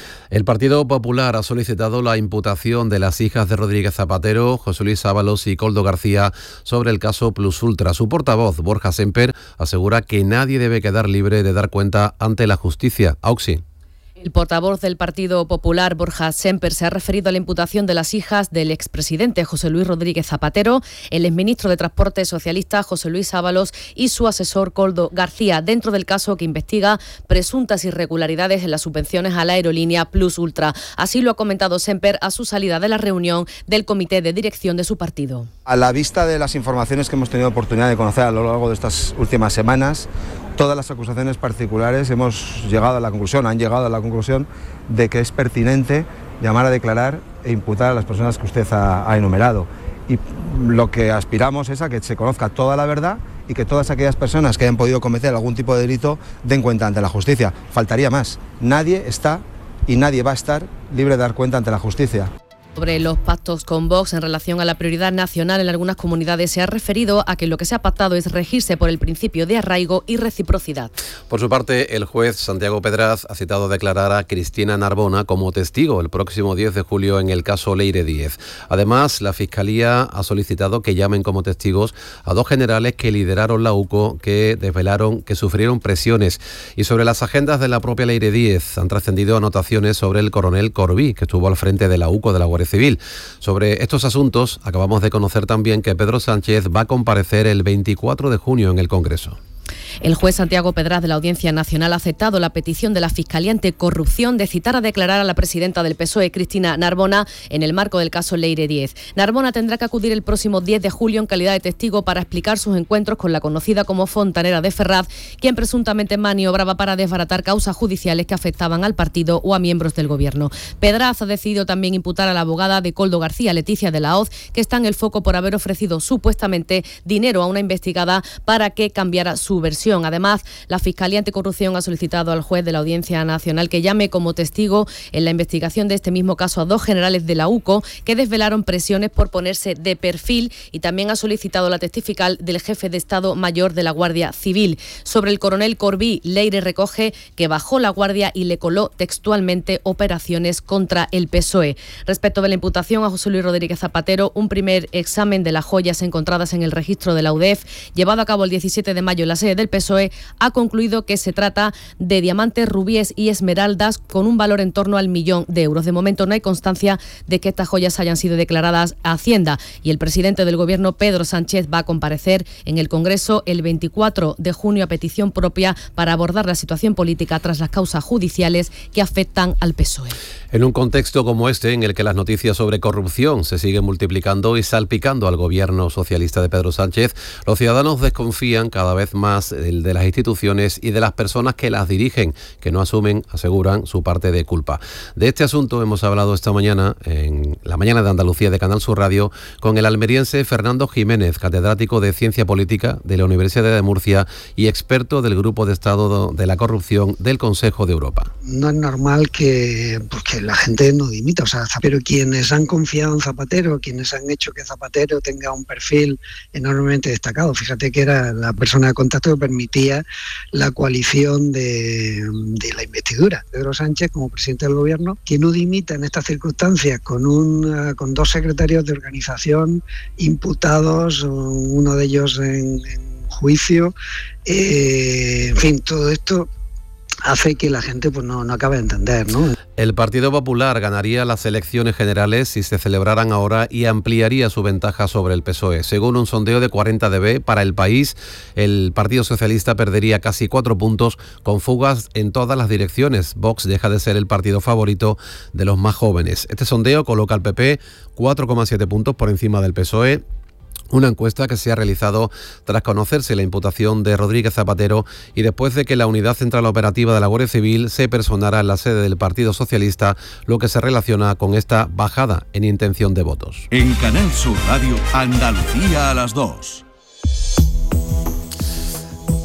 El Partido Popular ha solicitado la imputación de las hijas de Rodríguez Zapatero, José Luis Ábalos y Koldo García, sobre el caso Plus Ultra. Su portavoz, Borja Semper, asegura que nadie debe quedar libre de dar cuenta ante la justicia. Auxi. El portavoz del Partido Popular, Borja Semper, se ha referido a la imputación de las hijas del expresidente José Luis Rodríguez Zapatero, el exministro de Transporte socialista José Luis Ábalos y su asesor Koldo García, dentro del caso que investiga presuntas irregularidades en las subvenciones a la aerolínea Plus Ultra. Así lo ha comentado Semper a su salida de la reunión del comité de dirección de su partido. A la vista de las informaciones que hemos tenido oportunidad de conocer a lo largo de estas últimas semanas, todas las acusaciones particulares hemos llegado a la conclusión, han llegado a la conclusión de que es pertinente llamar a declarar e imputar a las personas que usted ha, ha enumerado. Y lo que aspiramos es a que se conozca toda la verdad y que todas aquellas personas que hayan podido cometer algún tipo de delito den cuenta ante la justicia. Faltaría más. Nadie está y nadie va a estar libre de dar cuenta ante la justicia. Sobre los pactos con Vox en relación a la prioridad nacional en algunas comunidades, se ha referido a que lo que se ha pactado es regirse por el principio de arraigo y reciprocidad. Por su parte, el juez Santiago Pedraz ha citado a declarar a Cristina Narbona como testigo el próximo diez de julio en el caso Leire Díez. Además, la Fiscalía ha solicitado que llamen como testigos a dos generales que lideraron la U C O, que desvelaron que sufrieron presiones. Y sobre las agendas de la propia Leire Díez han trascendido anotaciones sobre el coronel Corbí, que estuvo al frente de la U C O de la Guardia Civil. Sobre estos asuntos, acabamos de conocer también que Pedro Sánchez va a comparecer el veinticuatro de junio en el Congreso. El juez Santiago Pedraz de la Audiencia Nacional ha aceptado la petición de la Fiscalía Anticorrupción de citar a declarar a la presidenta del P S O E, Cristina Narbona, en el marco del caso Leire Díez. Narbona tendrá que acudir el próximo diez de julio en calidad de testigo para explicar sus encuentros con la conocida como Fontanera de Ferraz, quien presuntamente maniobraba para desbaratar causas judiciales que afectaban al partido o a miembros del gobierno. Pedraz ha decidido también imputar a la abogada de Koldo García, Leticia de la Hoz, que está en el foco por haber ofrecido supuestamente dinero a una investigada para que cambiara su versión. Además, la Fiscalía Anticorrupción ha solicitado al juez de la Audiencia Nacional que llame como testigo en la investigación de este mismo caso a dos generales de la U C O que desvelaron presiones por ponerse de perfil, y también ha solicitado la testifical del jefe de Estado Mayor de la Guardia Civil. Sobre el coronel Corbí, Leire recoge que bajó la guardia y le coló textualmente operaciones contra el P S O E. Respecto de la imputación a José Luis Rodríguez Zapatero, un primer examen de las joyas encontradas en el registro de la U D E F, llevado a cabo el diecisiete de mayo en la sede del P S O E, ha concluido que se trata de diamantes, rubíes y esmeraldas con un valor en torno al millón de euros. De momento no hay constancia de que estas joyas hayan sido declaradas a Hacienda, y el presidente del Gobierno, Pedro Sánchez, va a comparecer en el Congreso el veinticuatro de junio a petición propia para abordar la situación política tras las causas judiciales que afectan al P S O E. En un contexto como este, en el que las noticias sobre corrupción se siguen multiplicando y salpicando al gobierno socialista de Pedro Sánchez, los ciudadanos desconfían cada vez más de las instituciones y de las personas que las dirigen, que no asumen, aseguran, su parte de culpa. De este asunto hemos hablado esta mañana, en la mañana de Andalucía de Canal Sur Radio, con el almeriense Fernando Jiménez, catedrático de Ciencia Política de la Universidad de Murcia y experto del Grupo de Estado de la Corrupción del Consejo de Europa. No es normal que, pues, que la gente no dimita, o sea, pero quienes han confiado en Zapatero, quienes han hecho que Zapatero tenga un perfil enormemente destacado, fíjate que era la persona de contacto que permitía la coalición de, de la investidura. Pedro Sánchez, como presidente del gobierno, que no dimita en estas circunstancias con, un, con dos secretarios de organización imputados, uno de ellos en, en juicio, eh, en fin, todo esto hace que la gente pues no, no acabe de entender, ¿no? El Partido Popular ganaría las elecciones generales si se celebraran ahora y ampliaría su ventaja sobre el P S O E. Según un sondeo de cuarenta D B para El País, el Partido Socialista perdería casi cuatro puntos con fugas en todas las direcciones. Vox deja de ser el partido favorito de los más jóvenes. Este sondeo coloca al P P cuatro coma siete puntos por encima del P S O E. Una encuesta que se ha realizado tras conocerse la imputación de Rodríguez Zapatero y después de que la Unidad Central Operativa de la Guardia Civil se personara en la sede del Partido Socialista, lo que se relaciona con esta bajada en intención de votos. En Canal Sur Radio, Andalucía a las dos.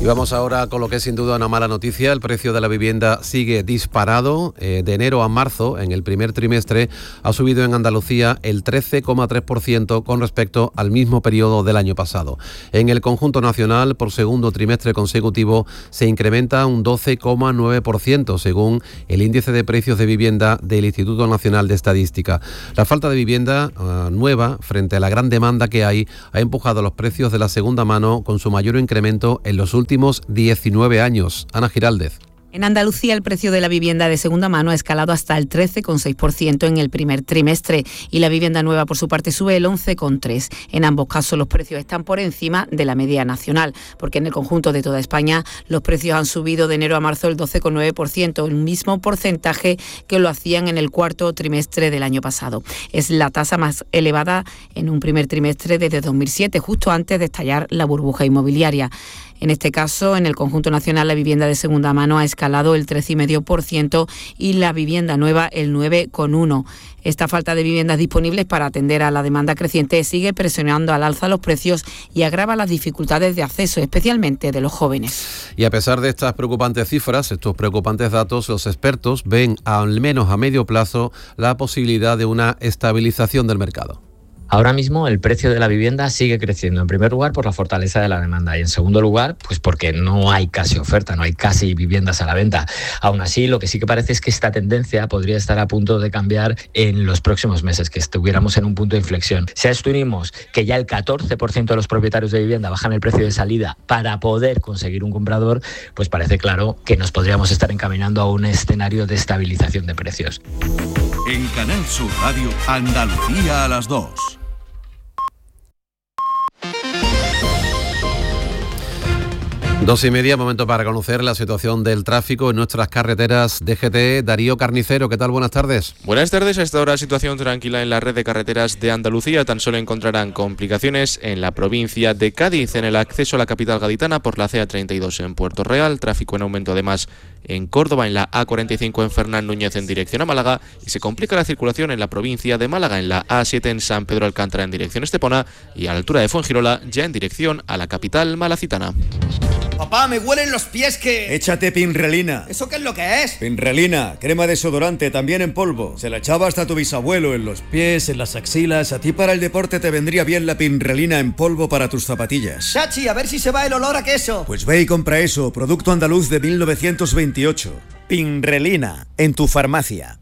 Y vamos ahora con lo que es sin duda una mala noticia. El precio de la vivienda sigue disparado. Eh, de enero a marzo, en el primer trimestre, ha subido en Andalucía el trece coma tres por ciento con respecto al mismo periodo del año pasado. En el conjunto nacional, por segundo trimestre consecutivo, se incrementa un doce coma nueve por ciento, según el índice de precios de vivienda del Instituto Nacional de Estadística. La falta de vivienda uh, nueva, frente a la gran demanda que hay, ha empujado los precios de la segunda mano con su mayor incremento en los últimos últimos diecinueve años. Ana Giraldez. En Andalucía, el precio de la vivienda de segunda mano ha escalado hasta el trece coma seis por ciento en el primer trimestre y la vivienda nueva, por su parte, sube el once coma tres por ciento. En ambos casos, los precios están por encima de la media nacional, porque en el conjunto de toda España los precios han subido de enero a marzo el doce coma nueve por ciento, el mismo porcentaje que lo hacían en el cuarto trimestre del año pasado. Es la tasa más elevada en un primer trimestre desde dos mil siete, justo antes de estallar la burbuja inmobiliaria. En este caso, en el conjunto nacional, la vivienda de segunda mano ha escalado el trece coma cinco por ciento y la vivienda nueva el nueve coma uno por ciento. Esta falta de viviendas disponibles para atender a la demanda creciente sigue presionando al alza los precios y agrava las dificultades de acceso, especialmente de los jóvenes. Y a pesar de estas preocupantes cifras, estos preocupantes datos, los expertos ven, al menos a medio plazo, la posibilidad de una estabilización del mercado. Ahora mismo el precio de la vivienda sigue creciendo, en primer lugar por la fortaleza de la demanda y en segundo lugar pues porque no hay casi oferta, no hay casi viviendas a la venta. Aún así, lo que sí que parece es que esta tendencia podría estar a punto de cambiar en los próximos meses, que estuviéramos en un punto de inflexión. Si a esto unimos que ya el catorce por ciento de los propietarios de vivienda bajan el precio de salida para poder conseguir un comprador, pues parece claro que nos podríamos estar encaminando a un escenario de estabilización de precios. En Canal Sur Radio, Andalucía a las dos. Dos y media, momento para conocer la situación del tráfico en nuestras carreteras D G T. Darío Carnicero, ¿qué tal? Buenas tardes. Buenas tardes. A esta hora, situación tranquila en la red de carreteras de Andalucía. Tan solo encontrarán complicaciones en la provincia de Cádiz, en el acceso a la capital gaditana por la C A treinta y dos en Puerto Real. Tráfico en aumento además en Córdoba, en la A cuarenta y cinco en Fernán Núñez en dirección a Málaga. Y se complica la circulación en la provincia de Málaga, en la A siete en San Pedro Alcántara en dirección Estepona y a la altura de Fuengirola, ya en dirección a la capital malacitana. Papá, me huelen los pies que... Échate Pinrelina. ¿Eso qué es lo que es? Pinrelina, crema desodorante, también en polvo. Se la echaba hasta tu bisabuelo en los pies, en las axilas. A ti para el deporte te vendría bien la Pinrelina en polvo para tus zapatillas. Chachi, a ver si se va el olor a queso. Pues ve y compra eso, producto andaluz de mil novecientos veintiocho. Pinrelina, en tu farmacia.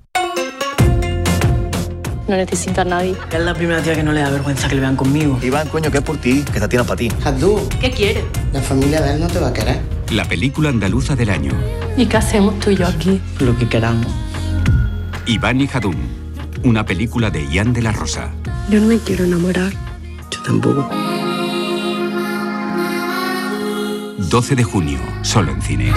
No necesita a nadie. Es la primera tía que no le da vergüenza que le vean conmigo. Iván, coño, que es por ti, que esta tía no es para ti. Abdú, ¿Qué quiere? la familia de él no te va a querer. La película andaluza del año. ¿Y qué hacemos tú y yo aquí? Lo que queramos. Iván y Jadún. Una película de Ian de la Rosa. Yo no me quiero enamorar. Yo tampoco. doce de junio, solo en cines.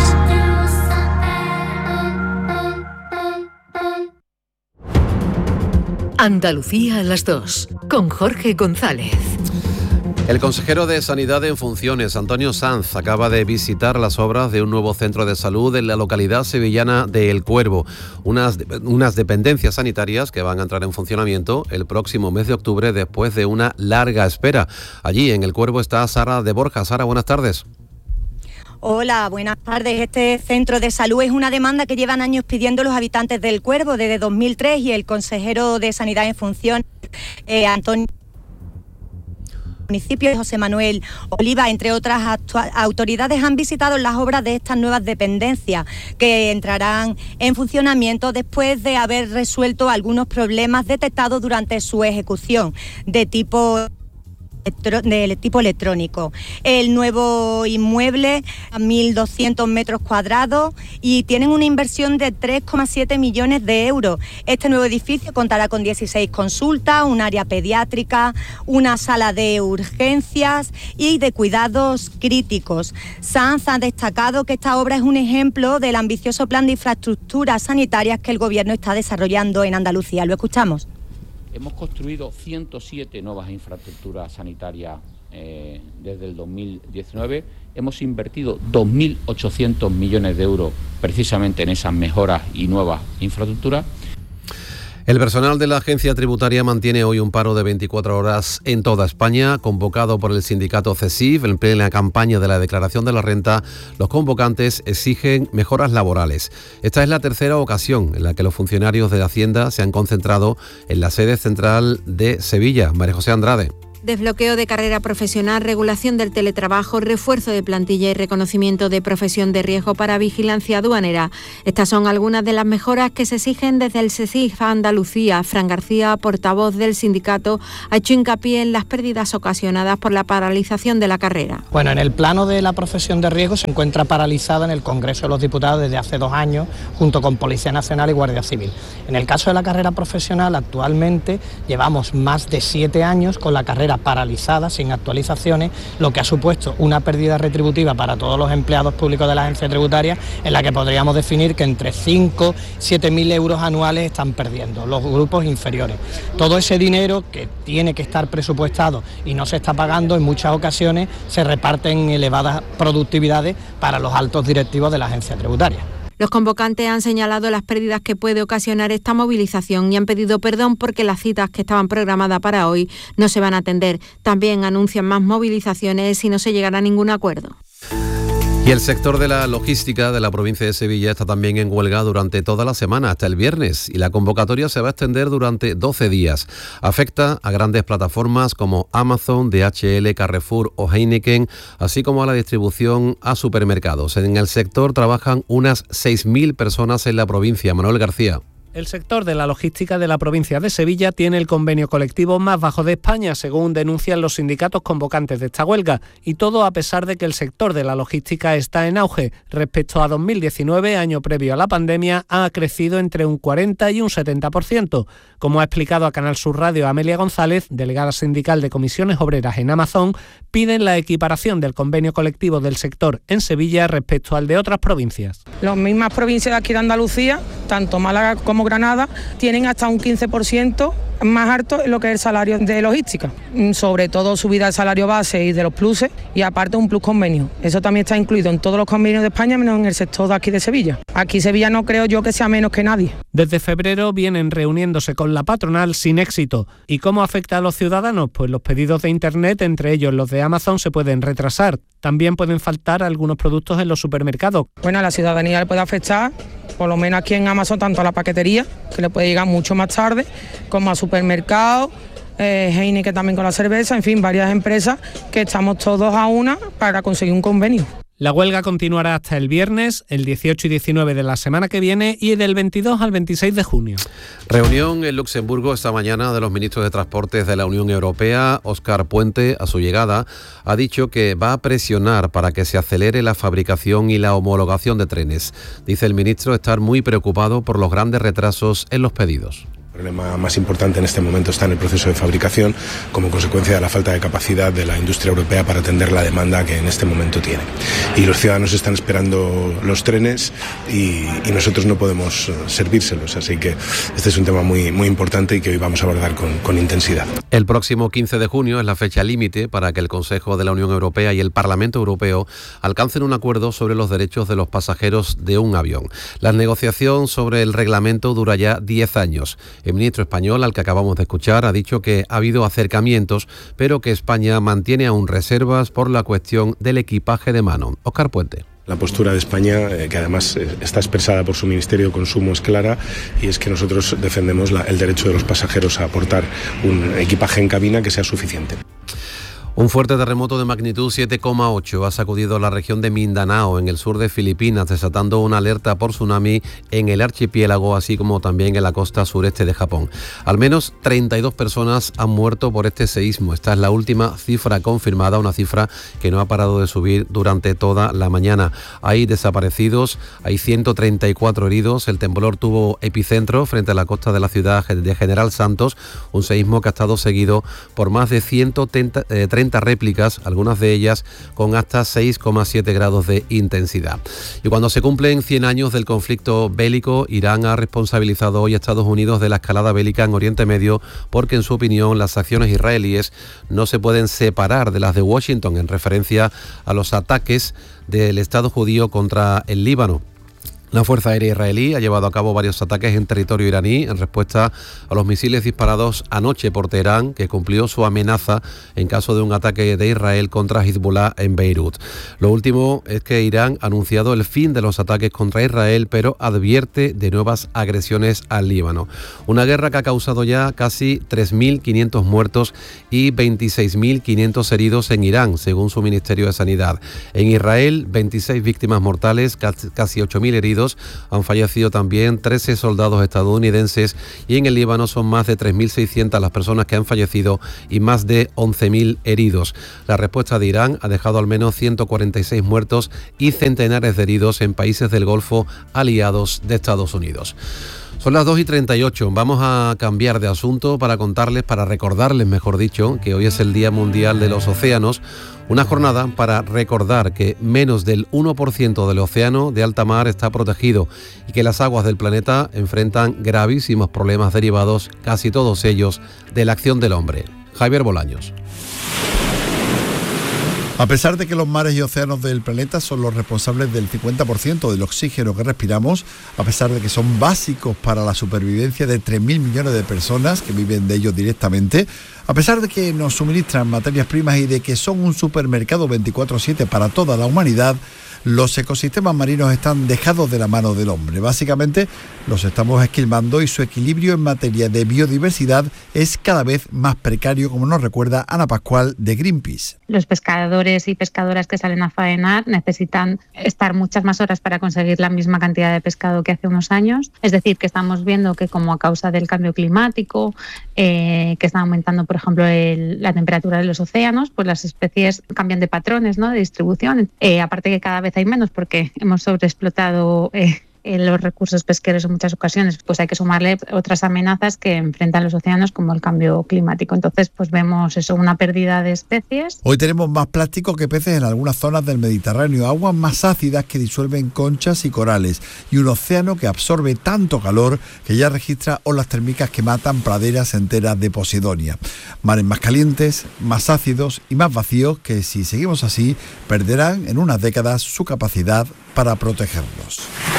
Andalucía a las dos, con Jorge González. El consejero de Sanidad en funciones, Antonio Sanz, acaba de visitar las obras de un nuevo centro de salud en la localidad sevillana de El Cuervo, unas, unas dependencias sanitarias que van a entrar en funcionamiento el próximo mes de octubre después de una larga espera. Allí en El Cuervo está Sara de Borja. Sara, buenas tardes. Hola, buenas tardes. Este centro de salud es una demanda que llevan años pidiendo los habitantes del Cuervo desde dos mil tres y el consejero de Sanidad en función, eh, Antonio municipio de José Manuel Oliva, entre otras autoridades, han visitado las obras de estas nuevas dependencias que entrarán en funcionamiento después de haber resuelto algunos problemas detectados durante su ejecución de tipo del tipo electrónico. El nuevo inmueble a mil doscientos metros cuadrados y tienen una inversión de tres coma siete millones de euros. Este nuevo edificio contará con dieciséis consultas, un área pediátrica, una sala de urgencias y de cuidados críticos. Sanz ha destacado que esta obra es un ejemplo del ambicioso plan de infraestructuras sanitarias que el Gobierno está desarrollando en Andalucía. Lo escuchamos. Hemos construido ciento siete nuevas infraestructuras sanitarias eh, desde el dos mil diecinueve. Hemos invertido dos mil ochocientos millones de euros precisamente en esas mejoras y nuevas infraestructuras. El personal de la agencia tributaria mantiene hoy un paro de veinticuatro horas en toda España, convocado por el sindicato CESIF. En plena campaña de la declaración de la renta, los convocantes exigen mejoras laborales. Esta es la tercera ocasión en la que los funcionarios de Hacienda se han concentrado en la sede central de Sevilla. María José Andrade. Desbloqueo de carrera profesional, regulación del teletrabajo, refuerzo de plantilla y reconocimiento de profesión de riesgo para vigilancia aduanera. Estas son algunas de las mejoras que se exigen desde el CESIF Andalucía. Fran García, portavoz del sindicato, ha hecho hincapié en las pérdidas ocasionadas por la paralización de la carrera. Bueno, en el plano de la profesión de riesgo se encuentra paralizada en el Congreso de los Diputados desde hace dos años, junto con Policía Nacional y Guardia Civil. En el caso de la carrera profesional, actualmente llevamos más de siete años con la carrera paralizada, sin actualizaciones, lo que ha supuesto una pérdida retributiva para todos los empleados públicos de la agencia tributaria, en la que podríamos definir que entre cinco y siete mil euros anuales están perdiendo los grupos inferiores. Todo ese dinero que tiene que estar presupuestado y no se está pagando, en muchas ocasiones se reparte en elevadas productividades para los altos directivos de la agencia tributaria. Los convocantes han señalado las pérdidas que puede ocasionar esta movilización y han pedido perdón porque las citas que estaban programadas para hoy no se van a atender. También anuncian más movilizaciones si no se llegara a ningún acuerdo. Y el sector de la logística de la provincia de Sevilla está también en huelga durante toda la semana, hasta el viernes, y la convocatoria se va a extender durante doce días. Afecta a grandes plataformas como Amazon, D H L, Carrefour o Heineken, así como a la distribución a supermercados. En el sector trabajan unas seis mil personas en la provincia. Manuel García. El sector de la logística de la provincia de Sevilla tiene el convenio colectivo más bajo de España, según denuncian los sindicatos convocantes de esta huelga, y todo a pesar de que el sector de la logística está en auge. Respecto a dos mil diecinueve, año previo a la pandemia, ha crecido entre un cuarenta y un setenta por ciento. Como ha explicado a Canal Sur Radio Amelia González, delegada sindical de comisiones obreras en Amazon, piden la equiparación del convenio colectivo del sector en Sevilla respecto al de otras provincias. Las mismas provincias de aquí de Andalucía, tanto Málaga como Granada, tienen hasta un quince por ciento más alto en lo que es el salario de logística, sobre todo subida del salario base y de los pluses, y aparte un plus convenio. Eso también está incluido en todos los convenios de España, menos en el sector de aquí de Sevilla. Aquí Sevilla no creo yo que sea menos que nadie. Desde febrero vienen reuniéndose con la patronal sin éxito. ¿Y cómo afecta a los ciudadanos? Pues los pedidos de Internet, entre ellos los de Amazon, se pueden retrasar. También pueden faltar algunos productos en los supermercados. Bueno, a la ciudadanía le puede afectar, por lo menos aquí en Amazon, tanto a la paquetería, que le puede llegar mucho más tarde, como a supermercados, eh, Heineken también con la cerveza, en fin, varias empresas que estamos todos a una para conseguir un convenio. La huelga continuará hasta el viernes, el dieciocho y diecinueve de la semana que viene y del veintidós al veintiséis de junio. Reunión en Luxemburgo esta mañana de los ministros de Transportes de la Unión Europea. Óscar Puente, a su llegada, ha dicho que va a presionar para que se acelere la fabricación y la homologación de trenes. Dice el ministro estar muy preocupado por los grandes retrasos en los pedidos. El problema más importante en este momento está en el proceso de fabricación, como consecuencia de la falta de capacidad de la industria europea para atender la demanda que en este momento tiene. Y los ciudadanos están esperando los trenes y, y nosotros no podemos servírselos, así que este es un tema muy, muy importante y que hoy vamos a abordar con, con intensidad. El próximo quince de junio es la fecha límite para que el Consejo de la Unión Europea y el Parlamento Europeo alcancen un acuerdo sobre los derechos de los pasajeros de un avión. La negociación sobre el reglamento dura ya diez años. El ministro español, al que acabamos de escuchar, ha dicho que ha habido acercamientos, pero que España mantiene aún reservas por la cuestión del equipaje de mano. Óscar Puente. La postura de España, eh, que además eh, está expresada por su Ministerio de Consumo, es clara, y es que nosotros defendemos la, el derecho de los pasajeros a aportar un equipaje en cabina que sea suficiente. Un fuerte terremoto de magnitud siete coma ocho ha sacudido la región de Mindanao, en el sur de Filipinas, desatando una alerta por tsunami en el archipiélago, así como también en la costa sureste de Japón. Al menos treinta y dos personas han muerto por este seísmo. Esta es la última cifra confirmada, una cifra que no ha parado de subir durante toda la mañana. Hay desaparecidos, hay ciento treinta y cuatro heridos. El temblor tuvo epicentro frente a la costa de la ciudad de General Santos, un seísmo que ha estado seguido por más de ciento treinta réplicas, algunas de ellas con hasta seis coma siete grados de intensidad. Y cuando se cumplen cien años del conflicto bélico, Irán ha responsabilizado hoy a Estados Unidos de la escalada bélica en Oriente Medio, porque en su opinión las acciones israelíes no se pueden separar de las de Washington, en referencia a los ataques del Estado judío contra el Líbano. Una fuerza aérea israelí ha llevado a cabo varios ataques en territorio iraní en respuesta a los misiles disparados anoche por Teherán, que cumplió su amenaza en caso de un ataque de Israel contra Hezbollah en Beirut. Lo último es que Irán ha anunciado el fin de los ataques contra Israel, pero advierte de nuevas agresiones al Líbano. Una guerra que ha causado ya casi tres mil quinientos muertos y veintiséis mil quinientos heridos en Irán, según su Ministerio de Sanidad. En Israel, veintiséis víctimas mortales, casi ocho mil heridos. Han fallecido también trece soldados estadounidenses y en el Líbano son más de tres mil seiscientas las personas que han fallecido y más de once mil heridos. La respuesta de Irán ha dejado al menos ciento cuarenta y seis muertos y centenares de heridos en países del Golfo aliados de Estados Unidos. Son las dos y treinta y ocho. Vamos a cambiar de asunto para contarles, para recordarles, mejor dicho, que hoy es el Día Mundial de los Océanos. Una jornada para recordar que menos del uno por ciento del océano de alta mar está protegido y que las aguas del planeta enfrentan gravísimos problemas derivados, casi todos ellos, de la acción del hombre. Javier Bolaños. A pesar de que los mares y océanos del planeta son los responsables del cincuenta por ciento del oxígeno que respiramos, a pesar de que son básicos para la supervivencia de tres mil millones de personas que viven de ellos directamente, a pesar de que nos suministran materias primas y de que son un supermercado veinticuatro siete para toda la humanidad, los ecosistemas marinos están dejados de la mano del hombre. Básicamente los estamos esquilmando y su equilibrio en materia de biodiversidad es cada vez más precario, como nos recuerda Ana Pascual de Greenpeace. Los pescadores y pescadoras que salen a faenar necesitan estar muchas más horas para conseguir la misma cantidad de pescado que hace unos años. Es decir, que estamos viendo que como a causa del cambio climático, eh, que está aumentando, por ejemplo, el, la temperatura de los océanos, pues las especies cambian de patrones, ¿no?, de distribución. Eh, aparte que cada vez hay menos porque hemos sobreexplotado eh, los recursos pesqueros en muchas ocasiones, pues hay que sumarle otras amenazas que enfrentan los océanos como el cambio climático. Entonces, pues vemos eso, una pérdida de especies. Hoy tenemos más plástico que peces en algunas zonas del Mediterráneo, aguas más ácidas que disuelven conchas y corales y un océano que absorbe tanto calor que ya registra olas térmicas que matan praderas enteras de Posidonia. Mares más calientes, más ácidos y más vacíos que, si seguimos así, perderán en unas décadas su capacidad para protegernos.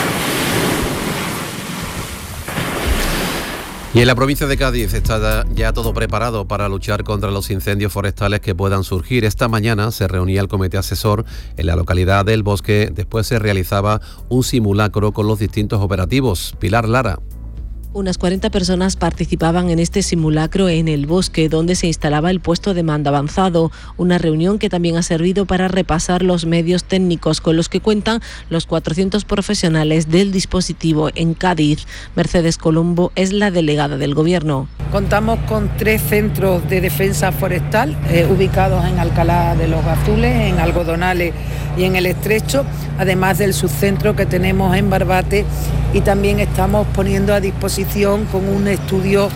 Y en la provincia de Cádiz está ya todo preparado para luchar contra los incendios forestales que puedan surgir. Esta mañana se reunía el comité asesor en la localidad del Bosque. Después se realizaba un simulacro con los distintos operativos. Pilar Lara. Unas cuarenta personas participaban en este simulacro en el Bosque, donde se instalaba el puesto de mando avanzado, una reunión que también ha servido para repasar los medios técnicos con los que cuentan los cuatrocientos profesionales del dispositivo en Cádiz. Mercedes Colombo es la delegada del Gobierno. Contamos con tres centros de defensa forestal eh, ubicados en Alcalá de los Azules, en Algodonales y en el Estrecho, además del subcentro que tenemos en Barbate, y también estamos poniendo a disposición con un estudio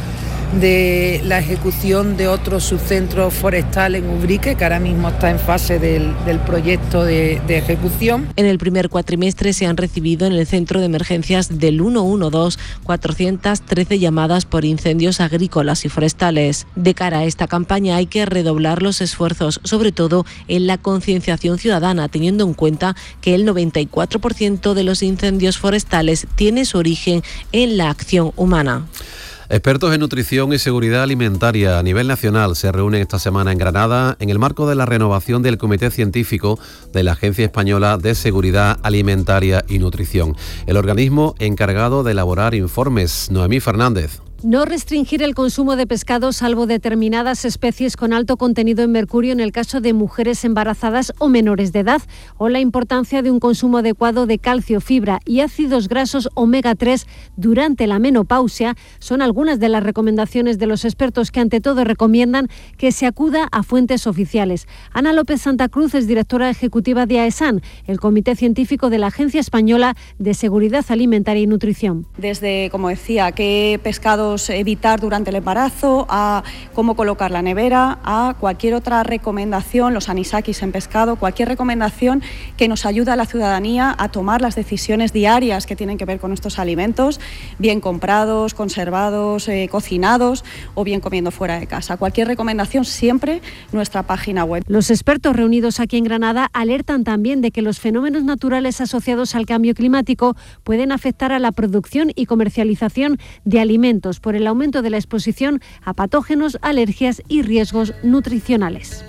de la ejecución de otro subcentro forestal en Ubrique, que ahora mismo está en fase del, del proyecto de, de ejecución. En el primer cuatrimestre se han recibido en el centro de emergencias del ciento doce cuatrocientas trece llamadas por incendios agrícolas y forestales. De cara a esta campaña hay que redoblar los esfuerzos, sobre todo en la concienciación ciudadana, teniendo en cuenta que el noventa y cuatro por ciento de los incendios forestales tiene su origen en la acción humana. Expertos en nutrición y seguridad alimentaria a nivel nacional se reúnen esta semana en Granada en el marco de la renovación del Comité Científico de la Agencia Española de Seguridad Alimentaria y Nutrición, el organismo encargado de elaborar informes. Noemí Fernández. No restringir el consumo de pescado salvo determinadas especies con alto contenido en mercurio en el caso de mujeres embarazadas o menores de edad, o la importancia de un consumo adecuado de calcio, fibra y ácidos grasos omega tres durante la menopausia son algunas de las recomendaciones de los expertos que ante todo recomiendan que se acuda a fuentes oficiales. Ana López Santa Cruz es directora ejecutiva de AESAN, el Comité Científico de la Agencia Española de Seguridad Alimentaria y Nutrición. Desde, como decía, qué pescado cuidados evitar durante el embarazo, a cómo colocar la nevera, a cualquier otra recomendación, los anisakis en pescado, cualquier recomendación que nos ayude a la ciudadanía a tomar las decisiones diarias que tienen que ver con estos alimentos, bien comprados, conservados, eh, cocinados o bien comiendo fuera de casa. Cualquier recomendación siempre nuestra página web. Los expertos reunidos aquí en Granada alertan también de que los fenómenos naturales asociados al cambio climático pueden afectar a la producción y comercialización de alimentos por el aumento de la exposición a patógenos, alergias y riesgos nutricionales.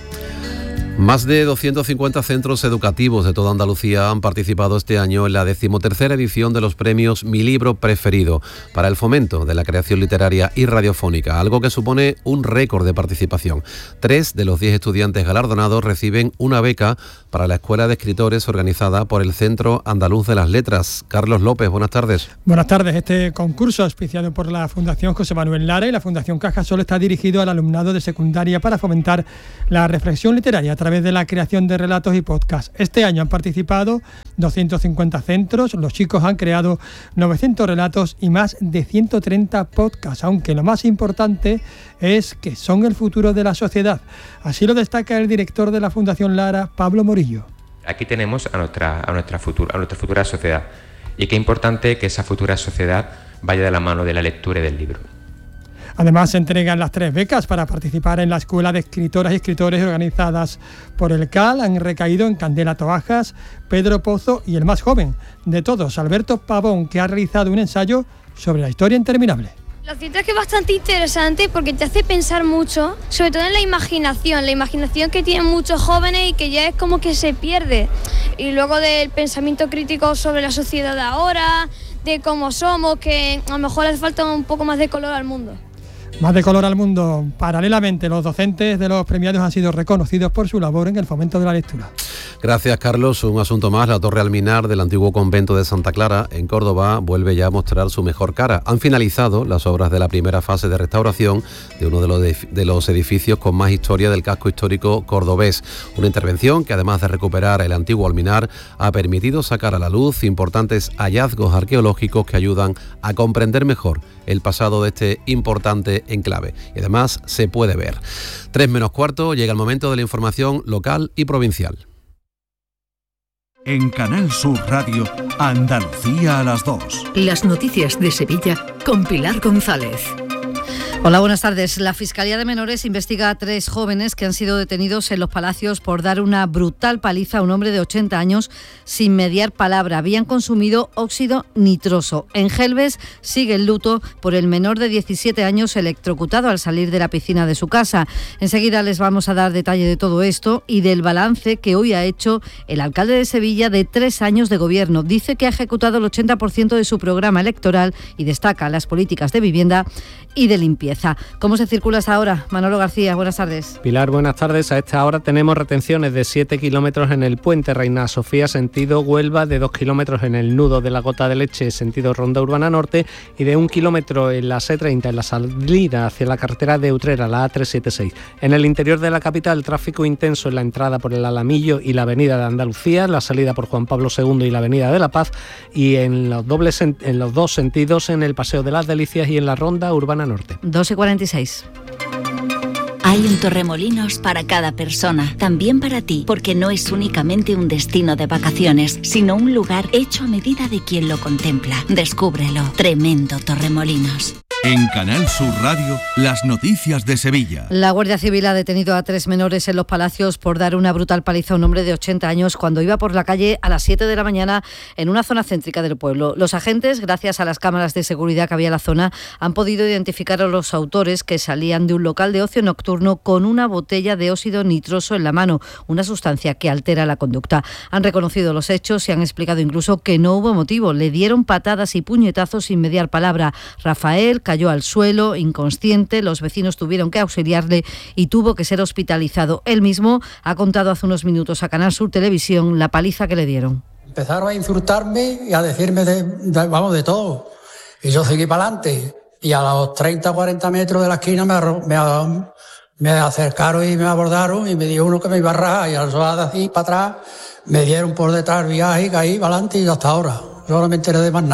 Más de doscientos cincuenta centros educativos de toda Andalucía han participado este año en la decimotercera edición de los premios Mi Libro Preferido para el fomento de la creación literaria y radiofónica, algo que supone un récord de participación. Tres de los diez estudiantes galardonados reciben una beca para la Escuela de Escritores organizada por el Centro Andaluz de las Letras. Carlos López, buenas tardes. Buenas tardes. Este concurso, auspiciado por la Fundación José Manuel Lara y la Fundación Cajasol, está dirigido al alumnado de secundaria para fomentar la reflexión literaria a través de la creación de relatos y podcasts. Este año han participado doscientos cincuenta centros, los chicos han creado novecientos relatos y más de ciento treinta podcasts, aunque lo más importante es que son el futuro de la sociedad. Así lo destaca el director de la Fundación Lara, Pablo Morillo. Aquí tenemos a nuestra, a nuestra, futura, a nuestra futura sociedad, y qué importante que esa futura sociedad vaya de la mano de la lectura y del libro. Además, se entregan las tres becas para participar en la Escuela de Escritoras y Escritores organizadas por el C A L. Han recaído en Candela Toajas, Pedro Pozo y el más joven de todos, Alberto Pavón, que ha realizado un ensayo sobre la historia interminable. Lo cierto es que es bastante interesante porque te hace pensar mucho, sobre todo en la imaginación, la imaginación que tienen muchos jóvenes y que ya es como que se pierde. Y luego del pensamiento crítico sobre la sociedad de ahora, de cómo somos, que a lo mejor hace falta un poco más de color al mundo. Más de color al mundo. Paralelamente, los docentes de los premiados han sido reconocidos por su labor en el fomento de la lectura. Gracias, Carlos. Un asunto más. La Torre Alminar del antiguo convento de Santa Clara, en Córdoba, vuelve ya a mostrar su mejor cara. Han finalizado las obras de la primera fase de restauración de uno de los, de los edificios con más historia del casco histórico cordobés. Una intervención que, además de recuperar el antiguo Alminar, ha permitido sacar a la luz importantes hallazgos arqueológicos que ayudan a comprender mejor el pasado de este importante enclave. Y además se puede ver. Tres menos cuarto, llega el momento de la información local y provincial. En Canal Sur Radio, Andalucía a las dos. Las noticias de Sevilla con Pilar González. Hola, buenas tardes. La Fiscalía de Menores investiga a tres jóvenes que han sido detenidos en Los Palacios por dar una brutal paliza a un hombre de ochenta años sin mediar palabra. Habían consumido óxido nitroso. En Gelbes sigue el luto por el menor de diecisiete años electrocutado al salir de la piscina de su casa. Enseguida les vamos a dar detalle de todo esto y del balance que hoy ha hecho el alcalde de Sevilla de tres años de gobierno. Dice que ha ejecutado el ochenta por ciento de su programa electoral y destaca las políticas de vivienda y de limpieza. ¿Cómo se circula hasta ahora? Manolo García, buenas tardes. Pilar, buenas tardes. A esta hora tenemos retenciones de siete kilómetros en el puente Reina Sofía, sentido Huelva, de dos kilómetros en el nudo de la Gota de Leche, sentido Ronda Urbana Norte, y de un kilómetro en la C treinta, en la salida hacia la carretera de Utrera, la A trescientos setenta y seis. En el interior de la capital, tráfico intenso en la entrada por el Alamillo y la avenida de Andalucía, la salida por Juan Pablo segundo y la avenida de la Paz, y en los, dobles, en los dos sentidos en el Paseo de las Delicias y en la Ronda Urbana Norte. dos y cuarenta y seis. Hay un Torremolinos para cada persona, también para ti, porque no es únicamente un destino de vacaciones, sino un lugar hecho a medida de quien lo contempla. Descúbrelo. Tremendo Torremolinos. En Canal Sur Radio, las noticias de Sevilla. La Guardia Civil ha detenido a tres menores en Los Palacios por dar una brutal paliza a un hombre de ochenta años cuando iba por la calle a las siete de la mañana en una zona céntrica del pueblo. Los agentes, gracias a las cámaras de seguridad que había en la zona, han podido identificar a los autores, que salían de un local de ocio nocturno con una botella de óxido nitroso en la mano, una sustancia que altera la conducta. Han reconocido los hechos y han explicado incluso que no hubo motivo. Le dieron patadas y puñetazos sin mediar palabra. Rafael cayó al suelo, inconsciente, los vecinos tuvieron que auxiliarle y tuvo que ser hospitalizado. Él mismo ha contado hace unos minutos a Canal Sur Televisión la paliza que le dieron. Empezaron a insultarme y a decirme, de, de, vamos, de todo. Y yo seguí para adelante. Y a los treinta o cuarenta metros de la esquina me, me, me acercaron y me abordaron y me dio uno que me iba a rajar. Y al solar de así para atrás me dieron por detrás el viaje y caí para adelante y hasta ahora. Yo no me enteré de más nada.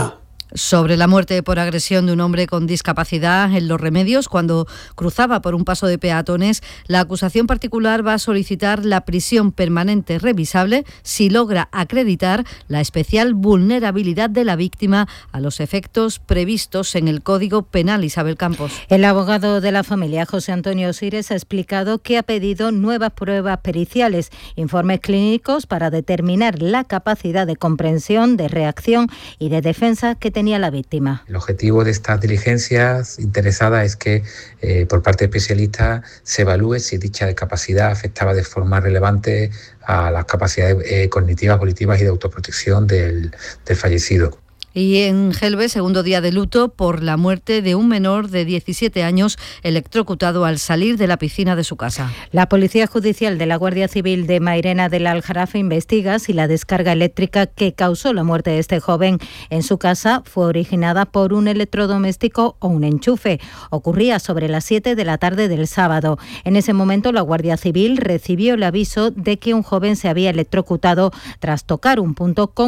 Sobre la muerte por agresión de un hombre con discapacidad en Los Remedios cuando cruzaba por un paso de peatones, la acusación particular va a solicitar la prisión permanente revisable si logra acreditar la especial vulnerabilidad de la víctima a los efectos previstos en el Código Penal. Isabel Campos. El abogado de la familia, José Antonio Sires, ha explicado que ha pedido nuevas pruebas periciales, informes clínicos para determinar la capacidad de comprensión, de reacción y de defensa que tenía la víctima. El objetivo de estas diligencias interesadas es que eh, por parte de especialistas se evalúe si dicha discapacidad afectaba de forma relevante a las capacidades eh, cognitivas, volitivas y de autoprotección del, del fallecido. Y en Gelbe, segundo día de luto por la muerte de un menor de diecisiete años electrocutado al salir de la piscina de su casa. La Policía Judicial de la Guardia Civil de Mairena del Aljarafe investiga si la descarga eléctrica que causó la muerte de este joven en su casa fue originada por un electrodoméstico o un enchufe. Ocurría sobre las siete de la tarde del sábado. En ese momento, la Guardia Civil recibió el aviso de que un joven se había electrocutado tras tocar un punto con